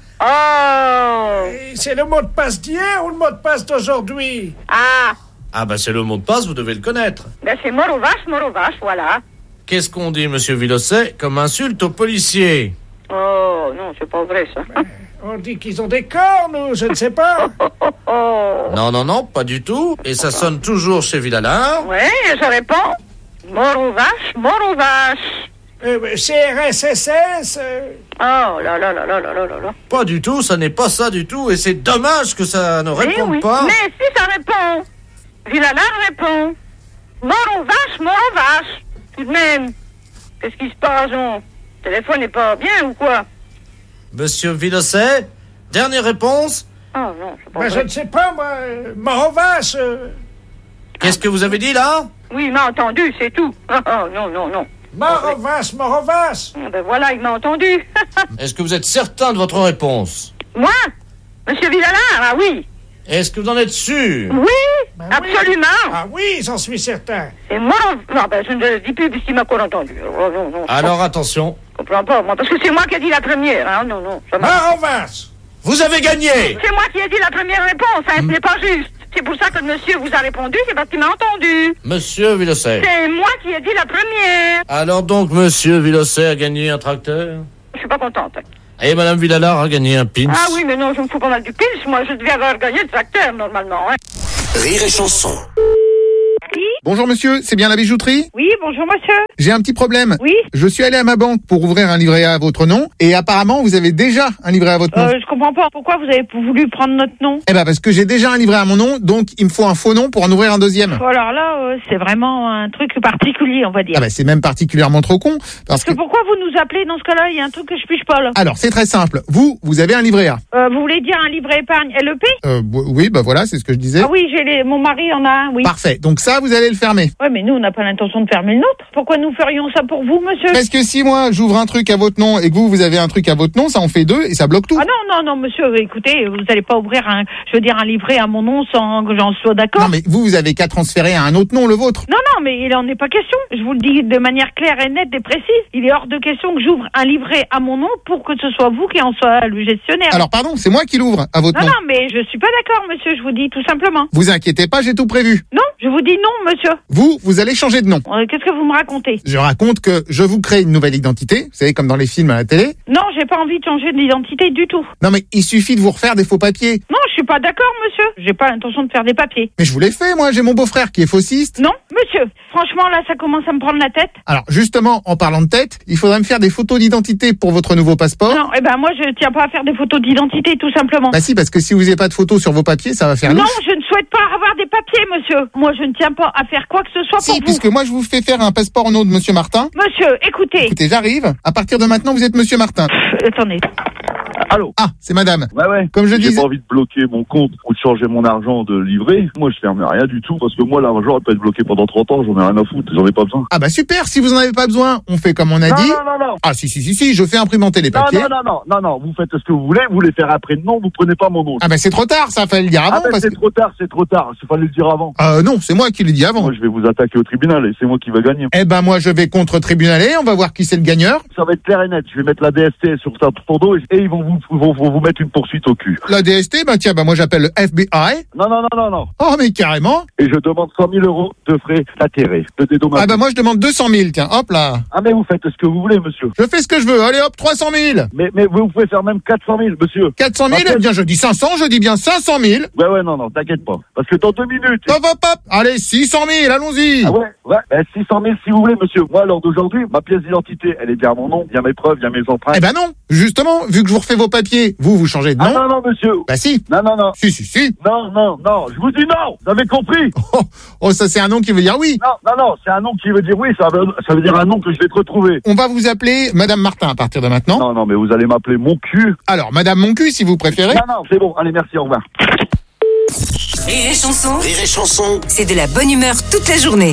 Oh. C'est le mot de passe d'hier ou le mot de passe d'aujourd'hui? Ah. Ah ben c'est le mot de passe, vous devez le connaître. Ben c'est mort aux vaches, mort aux vaches, voilà. Qu'est-ce qu'on dit, monsieur Villosset, comme insulte aux policiers? Oh, non, c'est pas vrai, ça. Ben, on dit qu'ils ont des cornes, ou je ne sais pas. Oh, oh, oh. Non, non, non, pas du tout. Et ça sonne toujours chez Villalard. Oui, je réponds. Mort aux vaches, mort aux vaches. Euh, C R S S S euh... Oh là là là là là là là là. Pas du tout, ça n'est pas ça du tout, et c'est dommage que ça ne réponde oui, oui. pas. Mais si ça répond. Villalar répond. Mort aux vaches, mort aux vaches. Tout de même. Qu'est-ce qui se passe, on? Le téléphone n'est pas bien ou quoi? Monsieur Vilocet, dernière réponse. Oh non, c'est pas ben, vrai. Je ne sais pas, moi. Euh, mort aux vaches. Euh... Qu'est-ce que vous avez dit là? Oui, il m'a entendu, c'est tout. Oh, oh, non, non, non. Mort aux vaches, mort aux vaches. Ben voilà, il m'a entendu. Est-ce que vous êtes certain de votre réponse? Moi? Monsieur Villalar, ah oui. Est-ce que vous en êtes sûr? Oui, ben absolument. Oui. Ah oui, j'en suis certain. Et moi, non, ben je ne le dis plus puisqu'il m'a encore entendu. Oh, non, non, Alors attention. Je comprends pas, moi, parce que c'est moi qui ai dit la première, hein, non, non. Mort aux vaches. Vous avez gagné. C'est moi qui ai dit la première réponse, hein, mmh. Ce n'est pas juste. C'est pour ça que le monsieur vous a répondu, c'est parce qu'il m'a entendu. Monsieur Vilocet. C'est moi qui ai dit la première. Alors donc, monsieur Vilocet a gagné un tracteur? Je suis pas contente. Et madame Villalar a gagné un pins? Ah oui, mais non, je me fous pas mal du pins. Moi, je devais avoir gagné le tracteur, normalement, hein. Rire et chanson. Oui. Bonjour monsieur, c'est bien la bijouterie? Oui, bonjour monsieur. J'ai un petit problème. Oui. Je suis allé à ma banque pour ouvrir un livret A à votre nom et apparemment vous avez déjà un livret à votre nom. Euh, je comprends pas. Pourquoi vous avez voulu prendre notre nom? Eh ben parce que j'ai déjà un livret à mon nom, donc il me faut un faux nom pour en ouvrir un deuxième. Alors là, euh, c'est vraiment un truc particulier, on va dire. Ah ben c'est même particulièrement trop con. Parce, parce que, que pourquoi vous nous appelez dans ce cas-là? Il y a un truc que je piche pas là. Alors c'est très simple. Vous, vous avez un livret A. Euh, vous voulez dire un livret épargne L E P? Euh, oui, bah voilà, c'est ce que je disais. Ah oui, j'ai les... mon mari en a un, oui. Parfait. Donc ça, vous allez le fermer. Ouais, mais nous, on n'a pas l'intention de fermer le nôtre. Pourquoi nous ferions ça pour vous, monsieur? Parce que si moi, j'ouvre un truc à votre nom et que vous, vous avez un truc à votre nom, ça en fait deux et ça bloque tout. Ah non, non, non, monsieur, écoutez, vous n'allez pas ouvrir un, je veux dire, un livret à mon nom sans que j'en sois d'accord. Non, mais vous, vous avez qu'à transférer à un autre nom, le vôtre. Non, non, mais il en est pas question. Je vous le dis de manière claire et nette et précise. Il est hors de question que j'ouvre un livret à mon nom pour que ce soit vous qui en soit le gestionnaire. Alors, pardon, c'est moi qui l'ouvre à votre non, nom. Non, non, mais je suis pas d'accord, monsieur, je vous dis tout simplement. Vous inquiétez pas, j'ai tout prévu. Non, je vous dis non, monsieur. Vous, vous allez changer de nom. Euh, Qu'est-ce que vous me racontez? Je raconte que je vous crée une nouvelle identité, vous savez, comme dans les films à la télé. Non, j'ai pas envie de changer d'identité du tout. Non, mais il suffit de vous refaire des faux papiers. Non, je suis pas d'accord, monsieur. J'ai pas l'intention de faire des papiers. Mais je vous l'ai fait, moi, j'ai mon beau-frère qui est faussiste. Non, monsieur. Franchement, là, ça commence à me prendre la tête. Alors, justement, en parlant de tête, il faudrait me faire des photos d'identité pour votre nouveau passeport. Non, eh ben, moi, je tiens pas à faire des photos d'identité, tout simplement. Bah si, parce que si vous n'avez pas de photos sur vos papiers, ça va faire Non, louche. je ne souhaite pas avoir des papiers, monsieur. Moi, je ne tiens pas à faire quoi que ce soit Si, pour vous. puisque moi, je vous fais faire un passeport au nom de monsieur Martin. Monsieur, écoutez. Écoutez, j'arrive. À partir de maintenant, vous êtes monsieur Martin. Pff, attendez. Allô? Ah, c'est madame. Ouais, ouais. Comme je J'ai disais. pas envie de bloquer mon compte ou de changer mon argent de livret. Moi, je ferme rien du tout parce que moi, l'argent peut être bloqué pendant trente ans. J'en ai rien à foutre. J'en ai pas besoin. Ah bah super, si vous en avez pas besoin, on fait comme on a non, dit. Non, non, non. Ah si, si, si, si, je fais imprimenter les Non, papiers. non, non, non, non, non. Vous faites ce que vous voulez. Vous voulez faire après le nom. Vous prenez pas mon nom. Ah bah c'est trop tard, ça fallait le dire avant. Ah, ben, parce c'est que... trop tard, c'est trop tard. Il fallait le dire avant. Euh non, c'est moi qui l'ai dit avant. Moi, je vais vous attaquer au tribunal et c'est moi qui va gagner. Eh ben moi je vais contre-tribunaler, on va voir qui c'est le gagneur. Ça va être clair et net. Je vais mettre la D S T sur ta ton dos et ils vont vous, vont, vont vous mettre une poursuite au cul. La D S T, bah tiens, bah moi j'appelle le F B I. Non, non, non, non, non. Oh mais carrément. Et je demande cent mille euros de frais d'intérêt, de dédommagement. Ah bah moi je demande deux cent mille, tiens, hop là. Ah mais vous faites ce que vous voulez, monsieur. Je fais ce que je veux, allez hop, trois cent mille. Mais, mais vous pouvez faire même quatre cent mille, monsieur. quatre cent mille, eh bien je dis cinq cents, je dis bien cinq cent mille. Ouais, ouais, non, non, t'inquiète pas. Parce que dans deux minutes... Hop, hop, hop. Allez, six cent mille, allons-y. Ah ouais, ouais, ben six cent mille si vous voulez, monsieur. Moi, à l'heure d'aujourd'hui, ma pièce d'identité, elle est bien à mon nom, il y a mes preuves, il y a mes empreintes. Eh ben non, justement, vu que je vous refais vos papiers, vous, vous changez de nom. Ah non, non, monsieur. Bah si. Non, non, non. Si, si, si. Non, non, non, je vous dis non, vous avez compris. Oh, oh ça c'est un nom qui veut dire oui. Non, non, non, c'est un nom qui veut dire oui, ça veut, ça veut dire un nom que je vais te retrouver. On va vous appeler Madame Martin à partir de maintenant. Non, non, mais vous allez m'appeler mon cul. Alors, Madame mon cul, si vous préférez. Non, non, c'est bon, allez, merci, au revoir. Rire et chanson, Rire et chanson. c'est de la bonne humeur toute la journée.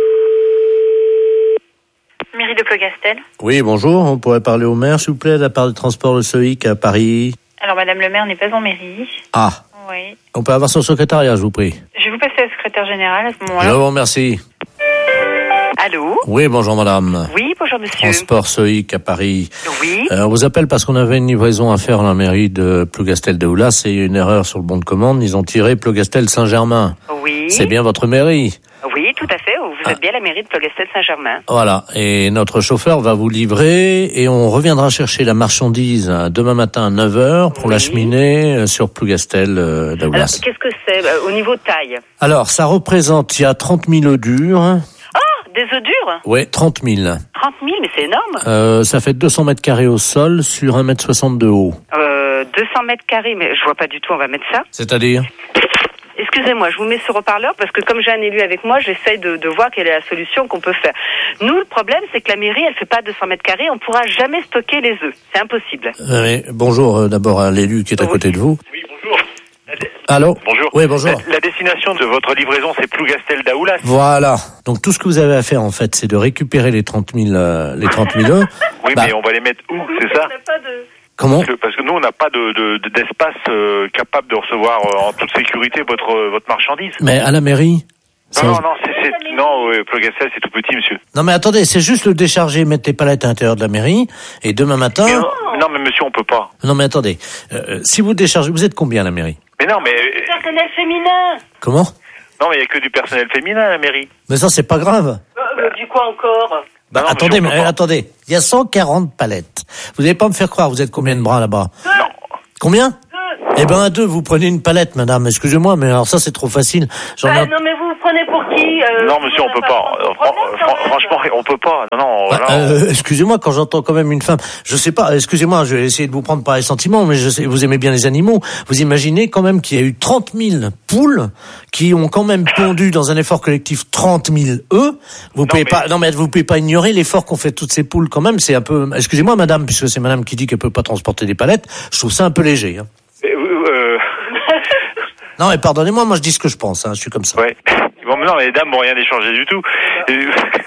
Mairie de Plogastel. Oui, bonjour. On pourrait parler au maire, s'il vous plaît, de la part du transport Le Soïc à Paris. Alors, madame le maire n'est pas en mairie. Ah. Oui. On peut avoir son secrétariat, je vous prie. Je vais vous passer la secrétaire générale à ce Je moment-là. vous remercie. Allô? Oui, bonjour madame. Oui, bonjour monsieur. Transport Soïc à Paris. Oui. Euh, on vous appelle parce qu'on avait une livraison à faire à la mairie de Plougastel de Oulas. C'est une erreur sur le bon de commande. Ils ont tiré Plougastel Saint-Germain. Oui. C'est bien votre mairie? Oui, tout à fait. Vous êtes Ah. bien la mairie de Plogastel Saint-Germain. Voilà. Et notre chauffeur va vous livrer et on reviendra chercher la marchandise euh, demain matin à neuf heures pour Oui. l'acheminer euh, sur Plougastel euh, de Alors, Oulas. qu'est-ce que c'est euh, au niveau taille? Alors, ça représente, il y a trente mille œufs durs. Oh, Des œufs durs? Ouais, trente mille. trente mille, mais c'est énorme. Euh, ça fait deux cents mètres carrés au sol sur un mètre soixante de haut. Euh, deux cents mètres carrés, mais je vois pas du tout, on va mettre ça. C'est-à-dire? Excusez-moi, je vous mets sur haut-parleur parce que comme j'ai un élu avec moi, j'essaye de, de voir quelle est la solution qu'on peut faire. Nous, le problème, c'est que la mairie, elle fait pas deux cents mètres carrés, on pourra jamais stocker les œufs. C'est impossible. Euh, mais bonjour euh, d'abord à l'élu qui est à côté de vous. Oui, bonjour. Allô? Bonjour. Oui, bonjour. La, la destination de votre livraison, c'est Plougastel d'Aoulas. Voilà. Donc tout ce que vous avez à faire en fait, c'est de récupérer les trente mille, euh, les trente mille œufs. Oui, bah, mais on va les mettre où, c'est ça? Comment? Parce que, parce que nous, on n'a pas de, de, de- d'espace euh, capable de recevoir euh, en toute sécurité votre euh, votre marchandise. Mais à la mairie. Non, non, non, c'est, c'est, non, ouais, Plougastel, c'est tout petit, monsieur. Non mais attendez, c'est juste le décharger, mettre les palettes à l'intérieur de la mairie, et demain matin... Mais non, non, mais monsieur, on peut pas. Non mais attendez, euh, si vous déchargez, vous êtes combien à la mairie? Mais non, mais Personnel féminin. Comment? non, mais il y a que du personnel féminin à la mairie. Mais ça c'est pas grave. Euh, du quoi encore? Bah, non, attendez, monsieur, on mais peut pas. attendez, il y a cent quarante palettes. Vous n'allez pas me faire croire, vous êtes combien de bras là-bas? Non. Combien? Eh ben à deux, vous prenez une palette, madame. Excusez-moi, mais alors ça c'est trop facile. J'en ai- Bah, non, mais vous vous prenez pour qui? euh, Non, monsieur, on peut pas. Euh, fran- fran- franchement, on peut pas. Non, non, Bah, là, on- euh, excusez-moi, quand j'entends quand même une femme, je sais pas, excusez-moi, je vais essayer de vous prendre par les sentiments, mais je sais, vous aimez bien les animaux. Vous imaginez quand même qu'il y a eu trente mille poules qui ont quand même pondu dans un effort collectif trente mille œufs. Vous pouvez pas, non mais vous pouvez pas ignorer l'effort qu'ont fait toutes ces poules quand même. C'est un peu, excusez-moi, madame, puisque c'est madame qui dit qu'elle peut pas transporter des palettes. Je trouve ça un peu léger. Hein. Euh, euh, Non mais pardonnez-moi, moi je dis ce que je pense. Hein, je suis comme ça. ouais. Bon, mais non, mais les dames vont rien échanger du tout. Euh,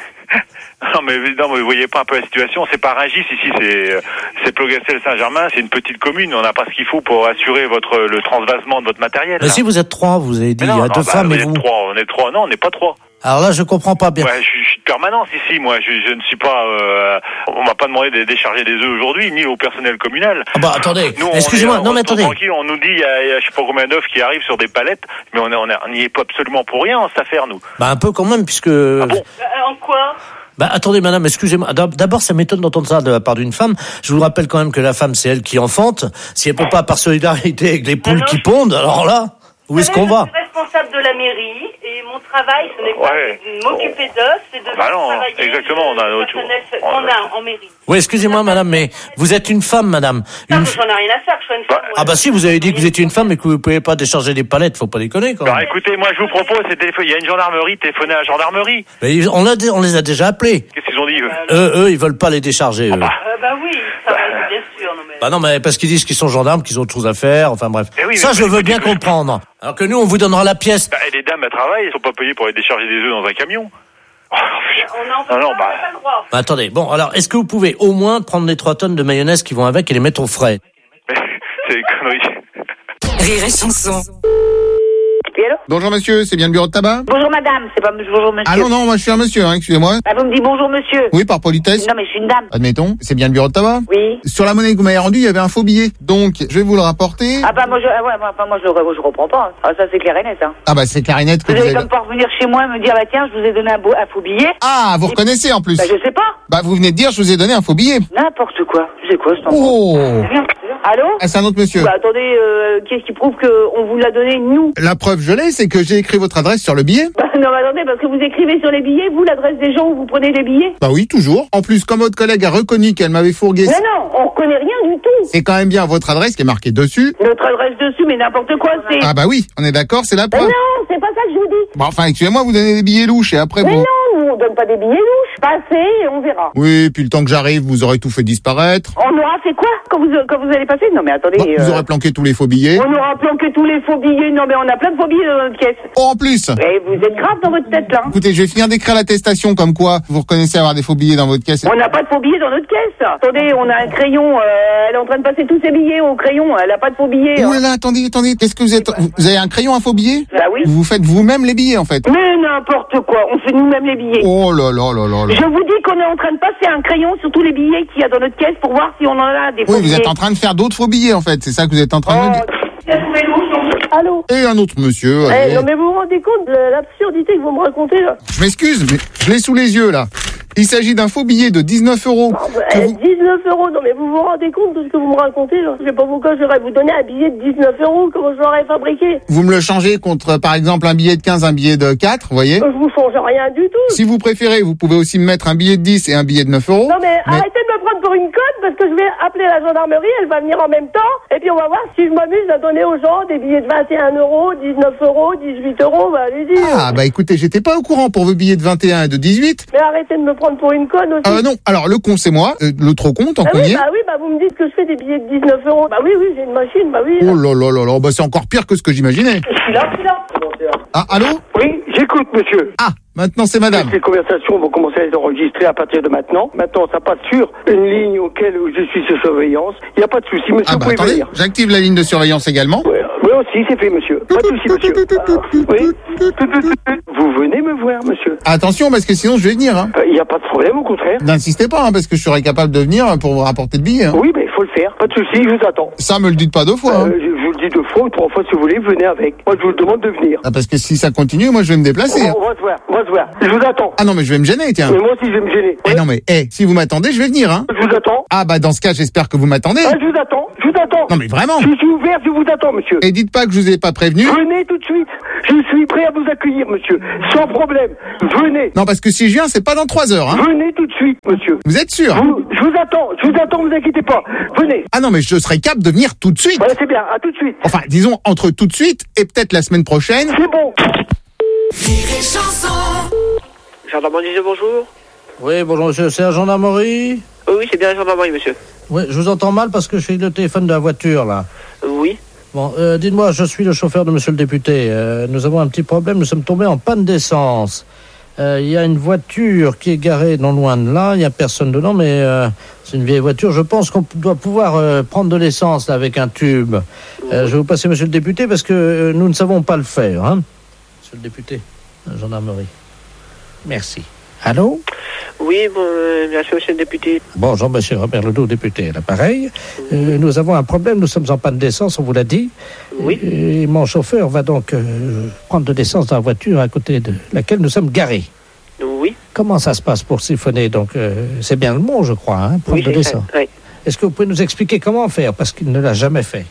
Non, mais non, mais vous voyez pas un peu la situation. C'est pas Rungis ici, c'est c'est Plougastel-Saint-Germain. C'est une petite commune. On n'a pas ce qu'il faut pour assurer votre le transvasement de votre matériel. Mais là. si vous êtes trois, vous avez dit, Mais non, il y a non, deux bah, femmes vous et êtes vous. trois. On est trois. Non, on n'est pas trois. Alors là, je comprends pas bien. Ouais, je, suis- je suis de permanence ici. Moi, je, je ne suis pas. Euh, on m'a pas demandé de décharger des œufs aujourd'hui, ni au personnel communal. Ah bah attendez, Nous, on excusez-moi, est- non on mais reste attendez. tranquille, on nous dit il y, a, il y a je sais pas combien d'œufs qui arrivent sur des palettes, mais on est- on est- on n'y est pas absolument pour rien en cette affaire, nous. Bah un peu quand même, puisque. Euh, en quoi? Bah attendez madame, excusez-moi. D'ab- D'abord, ça m'étonne d'entendre ça de la part d'une femme. Je vous rappelle quand même que la femme, c'est elle qui enfante. Si elle peut pas par solidarité avec les poules qui pondent, alors là, où est-ce qu'on va? Je suis responsable de la mairie et mon travail, ce n'est pas Ouais. de m'occuper d'eux, c'est de Bah non, travailler exactement, on a le autre- personnel on qu'on a- a en mairie. Oui, excusez-moi madame, mais vous êtes une femme, madame. Non, Une... mais j'en ai rien à faire, que je sois une femme. moi. Ah bah si, vous avez dit que vous étiez une femme et que vous pouvez pas décharger des palettes, faut pas déconner quand même. Alors écoutez, moi je vous propose, c'est téléphoner- il y a une gendarmerie, téléphonez à la gendarmerie. Mais ils- on, l'a dé- on les a déjà appelés. Qu'est-ce qu'ils ont dit eux Eux, eux, ils veulent pas les décharger, eux. Euh, bah oui, ça va, bien sûr. Non, mais... Bah non, mais parce qu'ils disent qu'ils sont gendarmes, qu'ils ont autre chose à faire, enfin bref. Eh oui, ça, mais- je veux bien comprendre. Alors que nous, on vous donnera la pièce. Bah, et les dames elles travaillent, elles sont pas payées pour aller décharger des œufs dans un camion. Oh, On en non, non, bah, Bah, attendez, bon, alors, est-ce que vous pouvez au moins prendre les trois tonnes de mayonnaise qui vont avec et les mettre au frais? c'est des conneries. Rire et chanson. Oui, allô? Bonjour monsieur, c'est bien le bureau de tabac? Bonjour madame, c'est pas bonjour monsieur. Ah non, non, moi je suis un monsieur, hein, excusez-moi. Bah, vous me dites bonjour monsieur. Oui, par politesse. Non mais je suis une dame. Admettons, c'est bien le bureau de tabac? Oui. Sur la monnaie que vous m'avez rendue, il y avait un faux billet. Donc, je vais vous le rapporter. Ah bah moi je, ah ouais, moi, enfin, moi, je, le- je reprends pas. Ah, ça c'est clair et net. Hein. Ah bah c'est clarinette que Vous vous allez avez... comme pas revenir chez moi et me dire bah tiens je vous ai donné un, beau, un faux billet. Ah, vous reconnaissez en plus? Bah je sais pas. Bah vous venez de dire, je vous ai donné un faux billet. N'importe quoi. C'est quoi ce temps? Oh. Allô? Ah, c'est un autre monsieur. Bah attendez, euh, qu'est-ce qui prouve qu'on vous l'a donné nous? La preuve, je l'ai, c'est que j'ai écrit votre adresse sur le billet. Bah non mais attendez, parce que vous écrivez sur les billets, vous l'adresse des gens où vous prenez les billets? Bah oui, toujours. En plus, comme votre collègue a reconnu qu'elle m'avait fourgué... Mais non, on reconnaît rien du tout. C'est quand même bien votre adresse qui est marquée dessus. Notre adresse dessus, mais n'importe quoi c'est. Ah bah oui, on est d'accord, c'est la Mais preuve. non, c'est pas ça que je vous dis. Bon, enfin, excusez-moi, vous donnez des billets louches et après Mais vous... non, nous on donne pas des billets louches. Passez et on verra. Oui, puis le temps que j'arrive, vous aurez tout fait disparaître. On aura fait quoi quand vous, quand vous allez passer? Non mais attendez. Bon, vous euh, aurez planqué tous les faux billets. On aura planqué tous les faux billets. Non mais on a plein de faux billets dans notre caisse. Oh, en plus. Et vous êtes grave dans votre tête là. Écoutez, je vais finir d'écrire l'attestation comme quoi vous reconnaissez avoir des faux billets dans votre caisse. On n'a pas de faux billets dans notre caisse. Attendez, on a un crayon. euh, elle est en train de passer tous ses billets au crayon. Elle a pas de faux billets. Où est là? Attendez, attendez. Qu'est-ce que vous êtes? Vous avez un crayon à faux billets? Bah oui. Vous faites vous-même les billets, en fait. Mais n'importe quoi. On fait nous-mêmes les billets. Oh là là là là là. Je vous dis qu'on est en train de passer un crayon sur tous les billets qu'il y a dans notre caisse pour voir si on en a des faux Oui, vous billets. êtes en train de faire d'autres faux billets, en fait. C'est ça que vous êtes en train de me dire. Allô? Et un autre monsieur. Eh, allez. non mais vous vous rendez compte de l'absurdité que vous me racontez là? Je m'excuse, mais je l'ai sous les yeux, là. Il s'agit d'un faux billet de dix-neuf euros. Oh, bah, vous... dix-neuf euros, non mais vous vous rendez compte de ce que vous me racontez là? Je sais pas pourquoi j'aurais vous donner un billet de dix-neuf euros, comment je l'aurais fabriqué? Vous me le changez contre, par exemple, un billet de quinze, un billet de quatre, vous voyez? Je vous change rien du tout. Si vous préférez, vous pouvez aussi me mettre un billet de dix et un billet de neuf euros. Non mais, mais... arrêtez de me prendre pour une conne parce que je vais appeler la gendarmerie, elle va venir en même temps, et puis on va voir si je m'amuse à donner aux gens des billets de vingt et un euros, dix-neuf euros, dix-huit euros, bah allez-y. Ah bah écoutez, j'étais pas au courant pour vos billets de vingt et un et de dix-huit. Mais arrêtez de me prendre pour une conne aussi. Ah euh, non, alors le con c'est moi, euh, le trop con, tant ah qu'on oui, y est. Bah oui, bah vous me dites que je fais des billets de dix-neuf euros. Bah oui, oui, j'ai une machine, bah oui. Oh là là là là, bah c'est encore pire que ce que j'imaginais. Je suis là, je suis là. Ah, allô? Oui, j'écoute, monsieur. Ah, maintenant c'est madame. Les conversations vont commencer à être enregistrées à partir de maintenant. Maintenant, ça passe sur une ligne auquel je suis sous surveillance. Il n'y a pas de souci, monsieur, ah bah, vous pouvez attendez, venir. J'active la ligne de surveillance également. Oui, oui aussi, c'est fait, monsieur. Pas de souci, monsieur. Ah, oui. Vous venez me voir, monsieur. Attention, parce que sinon je vais venir. Il hein. n'y a pas de problème, au contraire. N'insistez pas, hein, parce que je serai capable de venir pour vous rapporter le billet. Hein. Oui, mais il faut le faire. Pas de souci, je vous attends. Ça, me le dites pas deux fois. Hein. Euh, je vous le dis deux fois ou trois fois si vous voulez, venez avec. Moi, je vous demande de venir. Ah, parce que si ça continue, moi je vais me déplacer. On, on va se voir, on va se voir. Je vous attends. Ah non, mais je vais me gêner, tiens. Mais moi aussi, je vais me gêner. Eh ouais. non, mais, eh, si vous m'attendez, je vais venir, hein. Je vous attends. Ah, bah, dans ce cas, j'espère que vous m'attendez. Ah, je vous attends, je vous attends. Non, mais vraiment. Je suis ouvert, je vous attends, monsieur. Et dites pas que je vous ai pas prévenu. Venez tout de suite. Je suis prêt à vous accueillir, monsieur. Sans problème. Venez. Non, parce que si je viens, c'est pas dans trois heures, hein. Venez tout de suite, monsieur. Vous êtes sûr? Vous, je vous attends, je vous attends, vous inquiétez pas. Venez. Ah non, mais je serai capable de venir tout de suite. Ouais, c'est bien, à tout de suite. Enfin, disons, entre tout de suite et peut-être la semaine prochaine. C'est bon. Gendarmerie, bonjour. Oui, bonjour monsieur, c'est la gendarmerie? Oui, oui, c'est bien la gendarmerie, monsieur. Oui, je vous entends mal parce que je suis le téléphone de la voiture, là. Oui. Bon, euh, dites-moi, je suis le chauffeur de monsieur le député. Euh, nous avons un petit problème, nous sommes tombés en panne d'essence. Il euh, y a une voiture qui est garée non loin de là, il n'y a personne dedans, mais euh, c'est une vieille voiture. Je pense qu'on doit pouvoir euh, prendre de l'essence là, avec un tube. Euh, je vais vous passer monsieur le député parce que euh, nous ne savons pas le faire. Hein. Monsieur le député, la gendarmerie. Merci. Allô? Oui, bon, euh, merci monsieur le député. Bonjour monsieur Robert Ledoux, député à l'appareil. Euh, nous avons un problème, nous sommes en panne d'essence, on vous l'a dit. Oui. Et, et mon chauffeur va donc euh, prendre de l'essence dans la voiture à côté de laquelle nous sommes garés. Oui. Comment ça se passe pour siphonner? Donc, euh, c'est bien le mot, je crois, hein, prendre oui, de l'essence. Oui. Est-ce que vous pouvez nous expliquer comment faire? Parce qu'il ne l'a jamais fait.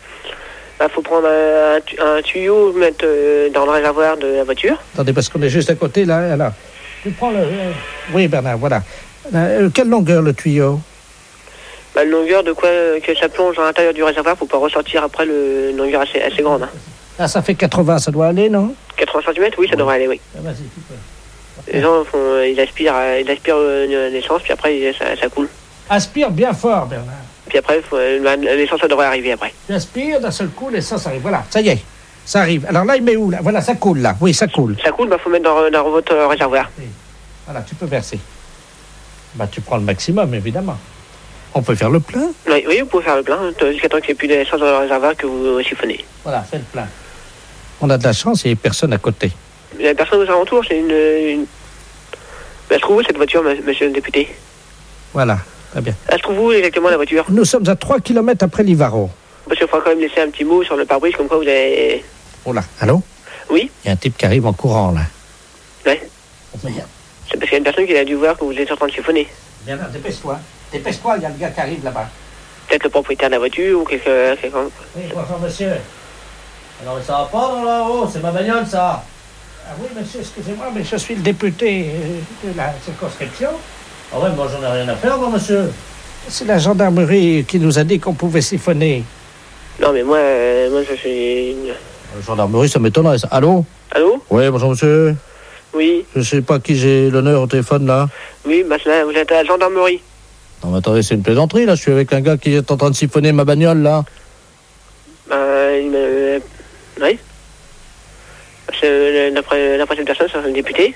Il bah, faut prendre un, un, tu- un tuyau, mettre euh, dans le réservoir de la voiture. Attendez, parce qu'on est juste à côté, là. là. Tu prends le... euh, Oui, Bernard, voilà. Euh, quelle longueur, le tuyau? Bah, une longueur de quoi euh, que ça plonge à l'intérieur du réservoir pour pas ressortir après le, une longueur assez, assez grande. Hein. Ah, ça fait quatre-vingts, ça doit aller, non? quatre-vingts centimètres, oui, ça devrait aller, oui. Ah, vas-y, tu peux. Les gens font, euh, ils aspirent, euh, ils aspirent euh, l'essence, puis après ils- ça, ça coule. Aspire bien fort, Bernard. Puis après, faut, euh, bah, l'essence, ça devrait arriver après. Tu aspires, d'un seul coup, l'essence arrive. Voilà, ça y est. Ça arrive. Alors là, il met où, là? Voilà, ça coule, là. Oui, ça coule. Ça coule, bah faut mettre dans, dans votre euh, réservoir. Voilà, tu peux verser. Bah, tu prends le maximum, évidemment. On peut faire le plein? Oui, oui, vous pouvez faire le plein, hein, jusqu'à temps qu'il n'y ait plus d'essence dans le réservoir que vous siphonnez. Voilà, fais le plein. On a de la chance, il n'y a personne à côté. Il y a personne aux alentours, c'est une... une... Elle se trouve où cette voiture, m- monsieur le député? Voilà, très bien. Elle se trouve où exactement la voiture? Nous sommes à trois kilomètres après Livaro. Parce qu'il faudra quand même laisser un petit mot sur le pare-brise, comme quoi vous avez... Oh là, allô? Oui? Il y a un type qui arrive en courant, là. Ouais. Oh, merde. C'est parce qu'il y a une personne qui a dû voir que vous êtes en train de siphonner. Viens là, dépêche-toi. Dépêche-toi, il y a le gars qui arrive là-bas. Peut-être le propriétaire de la voiture ou quelqu'un... quelqu'un... Oui, bonjour, monsieur. Alors, ça va pas dans là-haut, c'est ma bagnole, ça. Ah oui, monsieur, excusez-moi, mais je suis le député euh, de la circonscription. Ah ouais, moi, j'en ai rien à faire, moi, monsieur. C'est la gendarmerie qui nous a dit qu'on pouvait siphonner. Non, mais moi, euh, moi je suis... une- La gendarmerie, ça m'étonnerait, ça. Allô? Allô? Oui, bonjour, monsieur. Oui, Je sais pas qui j'ai l'honneur au téléphone, là. oui, bah, là, vous êtes à la gendarmerie. Non, mais attendez, c'est une plaisanterie, là. Je suis avec un gars qui est en train de siphonner ma bagnole, là. Bah, il me... Oui. Parce que euh, d'après d'après cette personne, c'est un député.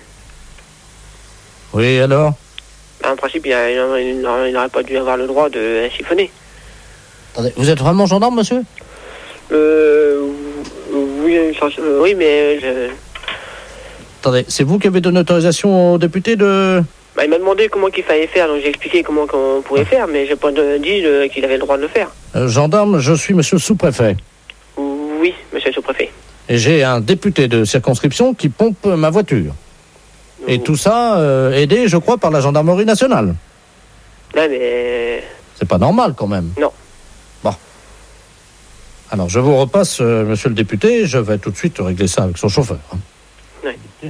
Oui, alors? Bah, en principe, il a- il a- il n'aurait il n'aurait pas dû avoir le droit de siphonner. Attendez, vous êtes vraiment gendarme, monsieur? Euh... Oui, euh, oui, mais... Je... Attendez, c'est vous qui avez donné autorisation au député de... Bah, il m'a demandé comment qu'il fallait faire, donc j'ai expliqué comment qu'on pouvait faire, mais j'ai pas de- dit euh, qu'il avait le droit de le faire. Euh, gendarme, je suis monsieur le sous-préfet. Oui, monsieur le sous-préfet. Et j'ai un député de circonscription qui pompe ma voiture. Et tout ça euh, aidé, je crois, par la gendarmerie nationale. Ouais, mais... C'est pas normal, quand même. Non. Bon. Alors, je vous repasse, euh, monsieur le député, je vais tout de suite régler ça avec son chauffeur. Hein. Oui.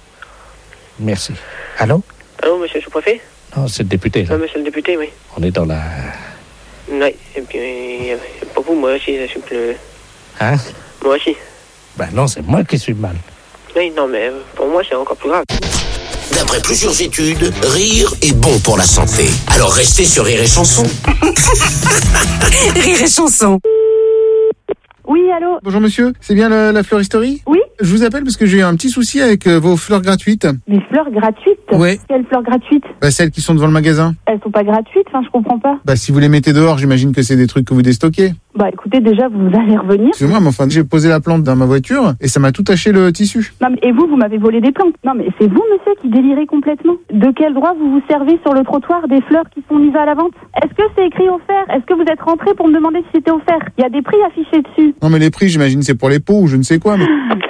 Merci. Allô? Allô, monsieur le sous-préfet? Non, c'est le député, là. Oui, monsieur le député, oui. On est dans la... Oui, et puis, euh, pour vous, moi aussi, je suis plus... Hein? Moi aussi. Ben non, c'est moi qui suis mal. Oui, non, mais pour moi, c'est encore plus grave. D'après plusieurs études, rire est bon pour la santé. Alors restez sur Rire et Chanson. Rire et Chanson. Oui, allô? Bonjour monsieur, c'est bien la, la fleuristerie? Oui. Je vous appelle parce que j'ai eu un petit souci avec euh, vos fleurs gratuites. Des fleurs gratuites? Ouais. Quelles fleurs gratuites? Bah, celles qui sont devant le magasin. Elles sont pas gratuites, enfin je comprends pas. Bah si vous les mettez dehors, j'imagine que c'est des trucs que vous déstockez. Bah écoutez, déjà vous allez revenir. Excusez-moi, mais enfin j'ai posé la plante dans ma voiture et ça m'a tout taché le tissu. Non mais et vous, vous m'avez volé des plantes. Non mais c'est vous monsieur qui délirez complètement. De quel droit vous vous servez sur le trottoir des fleurs qui sont mises à la vente? Est-ce que c'est écrit offert? Est-ce que vous êtes rentré pour me demander si c'était offert? Il y a des prix affichés dessus. Non mais les prix, j'imagine c'est pour les pots ou je ne sais quoi. Mais...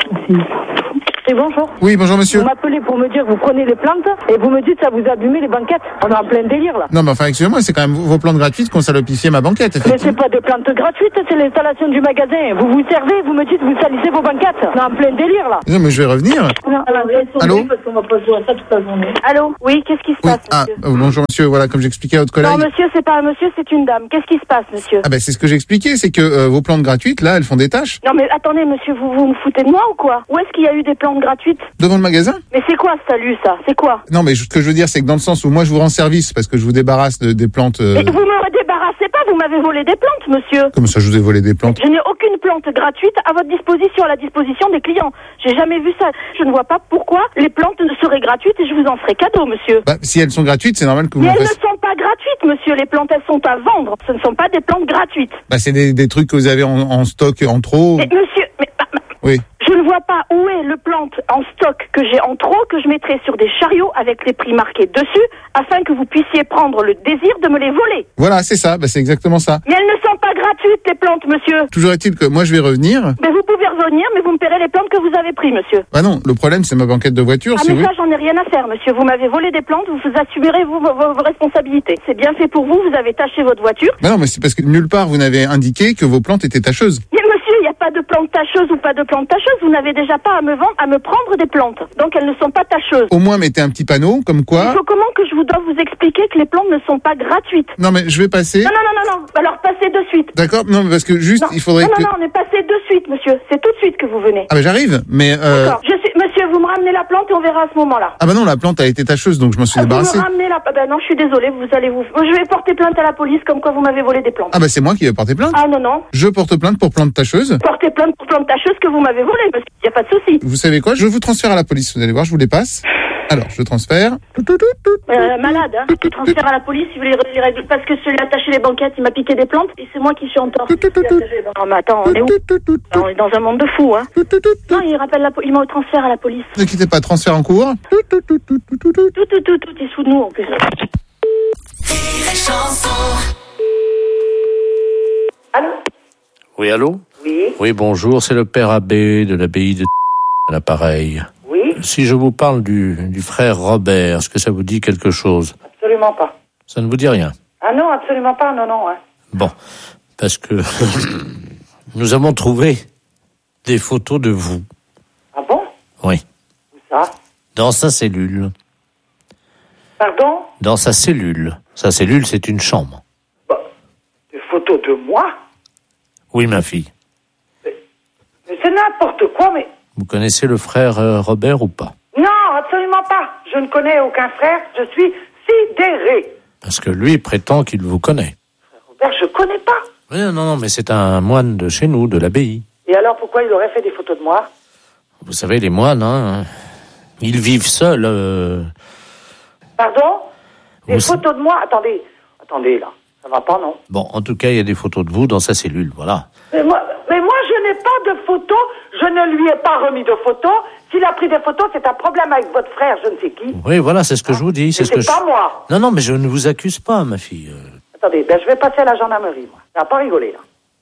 Et bonjour. Oui, bonjour monsieur. Vous m'appelez pour me dire que vous prenez les plantes et vous me dites que ça vous a abîmé les banquettes. On est en plein délire là. Non mais enfin excusez-moi, c'est quand même vos plantes gratuites qui ont salopifié ma banquette. Mais c'est pas des plantes gratuites, c'est l'installation du magasin. Vous vous servez, vous me dites que vous salissez vos banquettes. On est en plein délire là. Non mais je vais revenir. Allô? Parce qu'on va pas jouer à ça toute la journée. Allô? Oui, qu'est-ce qui se Oui. passe, Ah, monsieur? euh, bonjour monsieur, voilà, comme j'expliquais à votre collègue. Non monsieur, c'est pas un monsieur, c'est une dame. Qu'est-ce qui se passe, monsieur? Ah ben c'est ce que j'expliquais, c'est que euh, vos plantes gratuites, là, elles font des tâches. Non mais attendez, monsieur, vous vous me foutez de moi ou quoi? Où est-ce qu'il y a eu des plantes gratuites? Devant le magasin? Mais c'est quoi ce salut, ça? C'est quoi? Non mais ce que je veux dire, c'est que dans le sens où moi je vous rends service parce que je vous débarrasse de, des plantes... euh, Mais vous me débarrassez pas, vous m'avez volé des plantes, monsieur. Comme ça je vous ai volé des plantes? Je n'ai aucune plante gratuite à votre disposition, à la disposition des clients. J'ai jamais vu ça. Je ne vois pas pourquoi les plantes seraient gratuites et je vous en ferai cadeau, monsieur. Bah si elles sont gratuites, c'est normal que vous Mais en elles fassiez... ne sont pas gratuites, monsieur. Les plantes, elles sont à vendre. Ce ne sont pas des plantes gratuites. Bah c'est des, des trucs que vous avez en, en stock en trop. Mais monsieur, mais, bah, bah, Oui. je ne vois pas où est le plante en stock que j'ai en trop, que je mettrai sur des chariots avec les prix marqués dessus, afin que vous puissiez prendre le désir de me les voler. Voilà, c'est ça, bah c'est exactement ça. Mais elles ne sont pas gratuites, les plantes, monsieur. Toujours est-il que moi je vais revenir. Mais vous pouvez revenir, mais vous me paierez les plantes que vous avez prises, monsieur. Bah non, le problème c'est ma banquette de voiture, Ah si mais vous ça, j'en ai rien à faire, monsieur. Vous m'avez volé des plantes, vous, vous assumerez vous, vos, vos, vos responsabilités. C'est bien fait pour vous, vous avez taché votre voiture. Bah non, mais c'est parce que nulle part vous n'avez indiqué que vos plantes étaient tacheuses. Mais monsieur, il n'y a pas de plantes tacheuses ou pas de plantes tacheuses. Vous n'avez déjà pas à me vendre, à me prendre des plantes. Donc elles ne sont pas tacheuses. Au moins mettez un petit panneau, comme Il quoi... faut comment que je vous dois vous expliquer que les plantes ne sont pas gratuites? Non mais je vais passer... Non, non, non, non, non. Alors passez de suite. D'accord? Non mais parce que juste, Non, il faudrait non, que... non, non, on est passé de suite, monsieur. C'est tout de suite que vous venez. Ah bah j'arrive, mais... Euh... D'accord. Je suis... Monsieur, vous me ramenez la plante et on verra à ce moment-là. Ah bah non, la plante a été tacheuse, donc je m'en suis Ah, vous débarrassé. me ramenez la... Ben non, je suis désolée, vous allez vous... Je vais porter plainte à la police comme quoi vous m'avez volé des plantes. Ah bah c'est moi qui vais porter plainte. Ah non, non. Je porte plainte pour plante tacheuse. Portez plainte pour plante tacheuse que vous m'avez volé, parce qu'il n'y a pas de souci. Vous savez quoi? Je vous transfère à la police, vous allez voir, je vous les passe. Alors, je transfère. Euh, malade, hein. Je transfère à la police, si vous les, les règles, parce que celui qui a attaché les banquettes, il m'a piqué des plantes, et c'est moi qui suis en tort. Non mais attends, on est où? On est dans un monde de fous, hein. Non, il rappelle la po- il m'a au transfert à la police. Ne quittez pas, transfert en cours. Tout, tout, tout, tout, il est sous de nous, en plus. Allô? Oui, allô? Oui. Oui, bonjour, c'est le père abbé de l'abbaye de à l'appareil. Oui. Si je vous parle du, du frère Robert, est-ce que ça vous dit quelque chose? Absolument pas. Ça ne vous dit rien? Ah non, absolument pas, non, non, hein. Bon, parce que nous avons trouvé des photos de vous. Ah bon? Oui. Où ça? Dans sa cellule. Pardon? Dans sa cellule. Sa cellule, c'est une chambre. Des photos de moi? Oui, ma fille. Mais c'est n'importe quoi, mais... Vous connaissez le frère euh, Robert ou pas? Non, absolument pas. Je ne connais aucun frère, je suis sidéré. Parce que lui prétend qu'il vous connaît. Robert, je connais pas. Oui, non, non, mais c'est un moine de chez nous, de l'abbaye. Et alors, pourquoi il aurait fait des photos de moi? Vous savez, les moines, hein, ils vivent seuls. Euh... Pardon? Des Vous- photos de moi? Attendez, attendez, là. Ça va pas, non? Bon, en tout cas, il y a des photos de vous dans sa cellule, voilà. Mais moi, mais moi, je n'ai pas de photos. Je ne lui ai pas remis de photos. S'il a pris des photos, c'est un problème avec votre frère, je ne sais qui. Oui, voilà, c'est ce que je vous dis. C'est Mais ce que c'est je... pas moi. Non, non, mais je ne vous accuse pas, ma fille. Euh, Attendez, ben, je vais passer à la gendarmerie, moi. Ça va pas rigoler, là.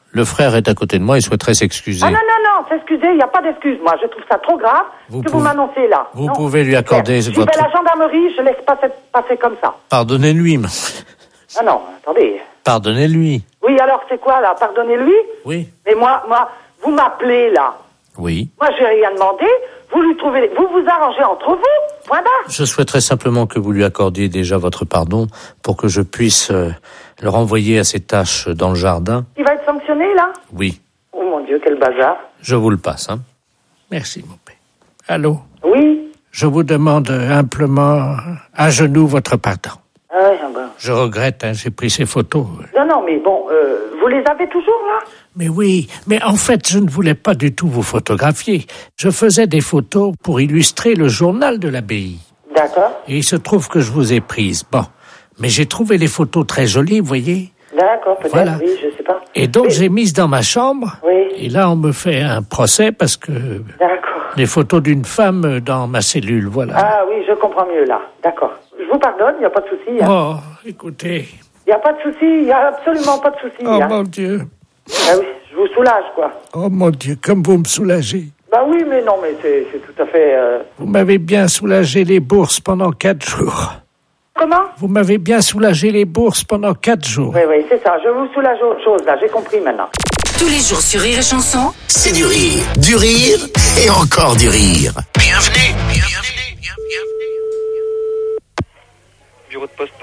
Le frère est à côté de moi, il souhaiterait s'excuser. Ah non, non, non, s'excuser, il n'y a pas d'excuse. Moi, je trouve ça trop grave Vous que pouvez- vous m'annoncez là. Vous Non, pouvez lui c'est accorder clair. Je votre... vais à la gendarmerie, je laisse pas passer, passer comme ça. Pardonnez-lui, mais- Ah non, attendez. pardonnez-lui. Oui, alors c'est quoi là? Pardonnez-lui? Oui. Mais moi, moi, vous m'appelez là. Oui. Moi, j'ai rien demandé. Vous lui trouvez, vous vous arrangez entre vous. Voilà. Je souhaiterais simplement que vous lui accordiez déjà votre pardon pour que je puisse euh, le renvoyer à ses tâches dans le jardin. Il va être sanctionné là? Oui. Oh mon Dieu, quel bazar. Je vous le passe, hein. Merci, mon père. Allô? Oui. Je vous demande humblement, à genoux, votre pardon. Ah ouais, ah ben. Je regrette, hein, j'ai pris ces photos. Non, non, mais bon, euh, vous les avez toujours là? Mais oui, mais en fait, je ne voulais pas du tout vous photographier. Je faisais des photos pour illustrer le journal de l'abbaye. D'accord. Et il se trouve que je vous ai prise. Bon, mais j'ai trouvé les photos très jolies, vous voyez. D'accord, peut-être, Voilà. oui, je sais pas. Et donc, j'ai mise dans ma chambre. Oui. Et là, on me fait un procès parce que D'accord. les photos d'une femme dans ma cellule, voilà. Ah oui, je comprends mieux là. D'accord. Je vous pardonne, il n'y a pas de souci. hein. Oh, écoutez. Il n'y a pas de souci, il n'y a absolument pas de souci. Oh, hein. mon Dieu. Ah oui, je vous soulage, quoi. Oh, mon Dieu, comme vous me soulagez. Bah oui, mais non, mais c'est c'est tout à fait... euh, Vous m'avez bien soulagé les bourses pendant quatre jours. Comment? Vous m'avez bien soulagé les bourses pendant quatre jours. Oui, oui, c'est ça. Je vous soulage autre chose, là. J'ai compris maintenant. Tous les jours sur Rire et Chanson, C'est du rire, du rire et encore du rire. Bienvenue, bienvenue, bienvenue. Bureau de poste.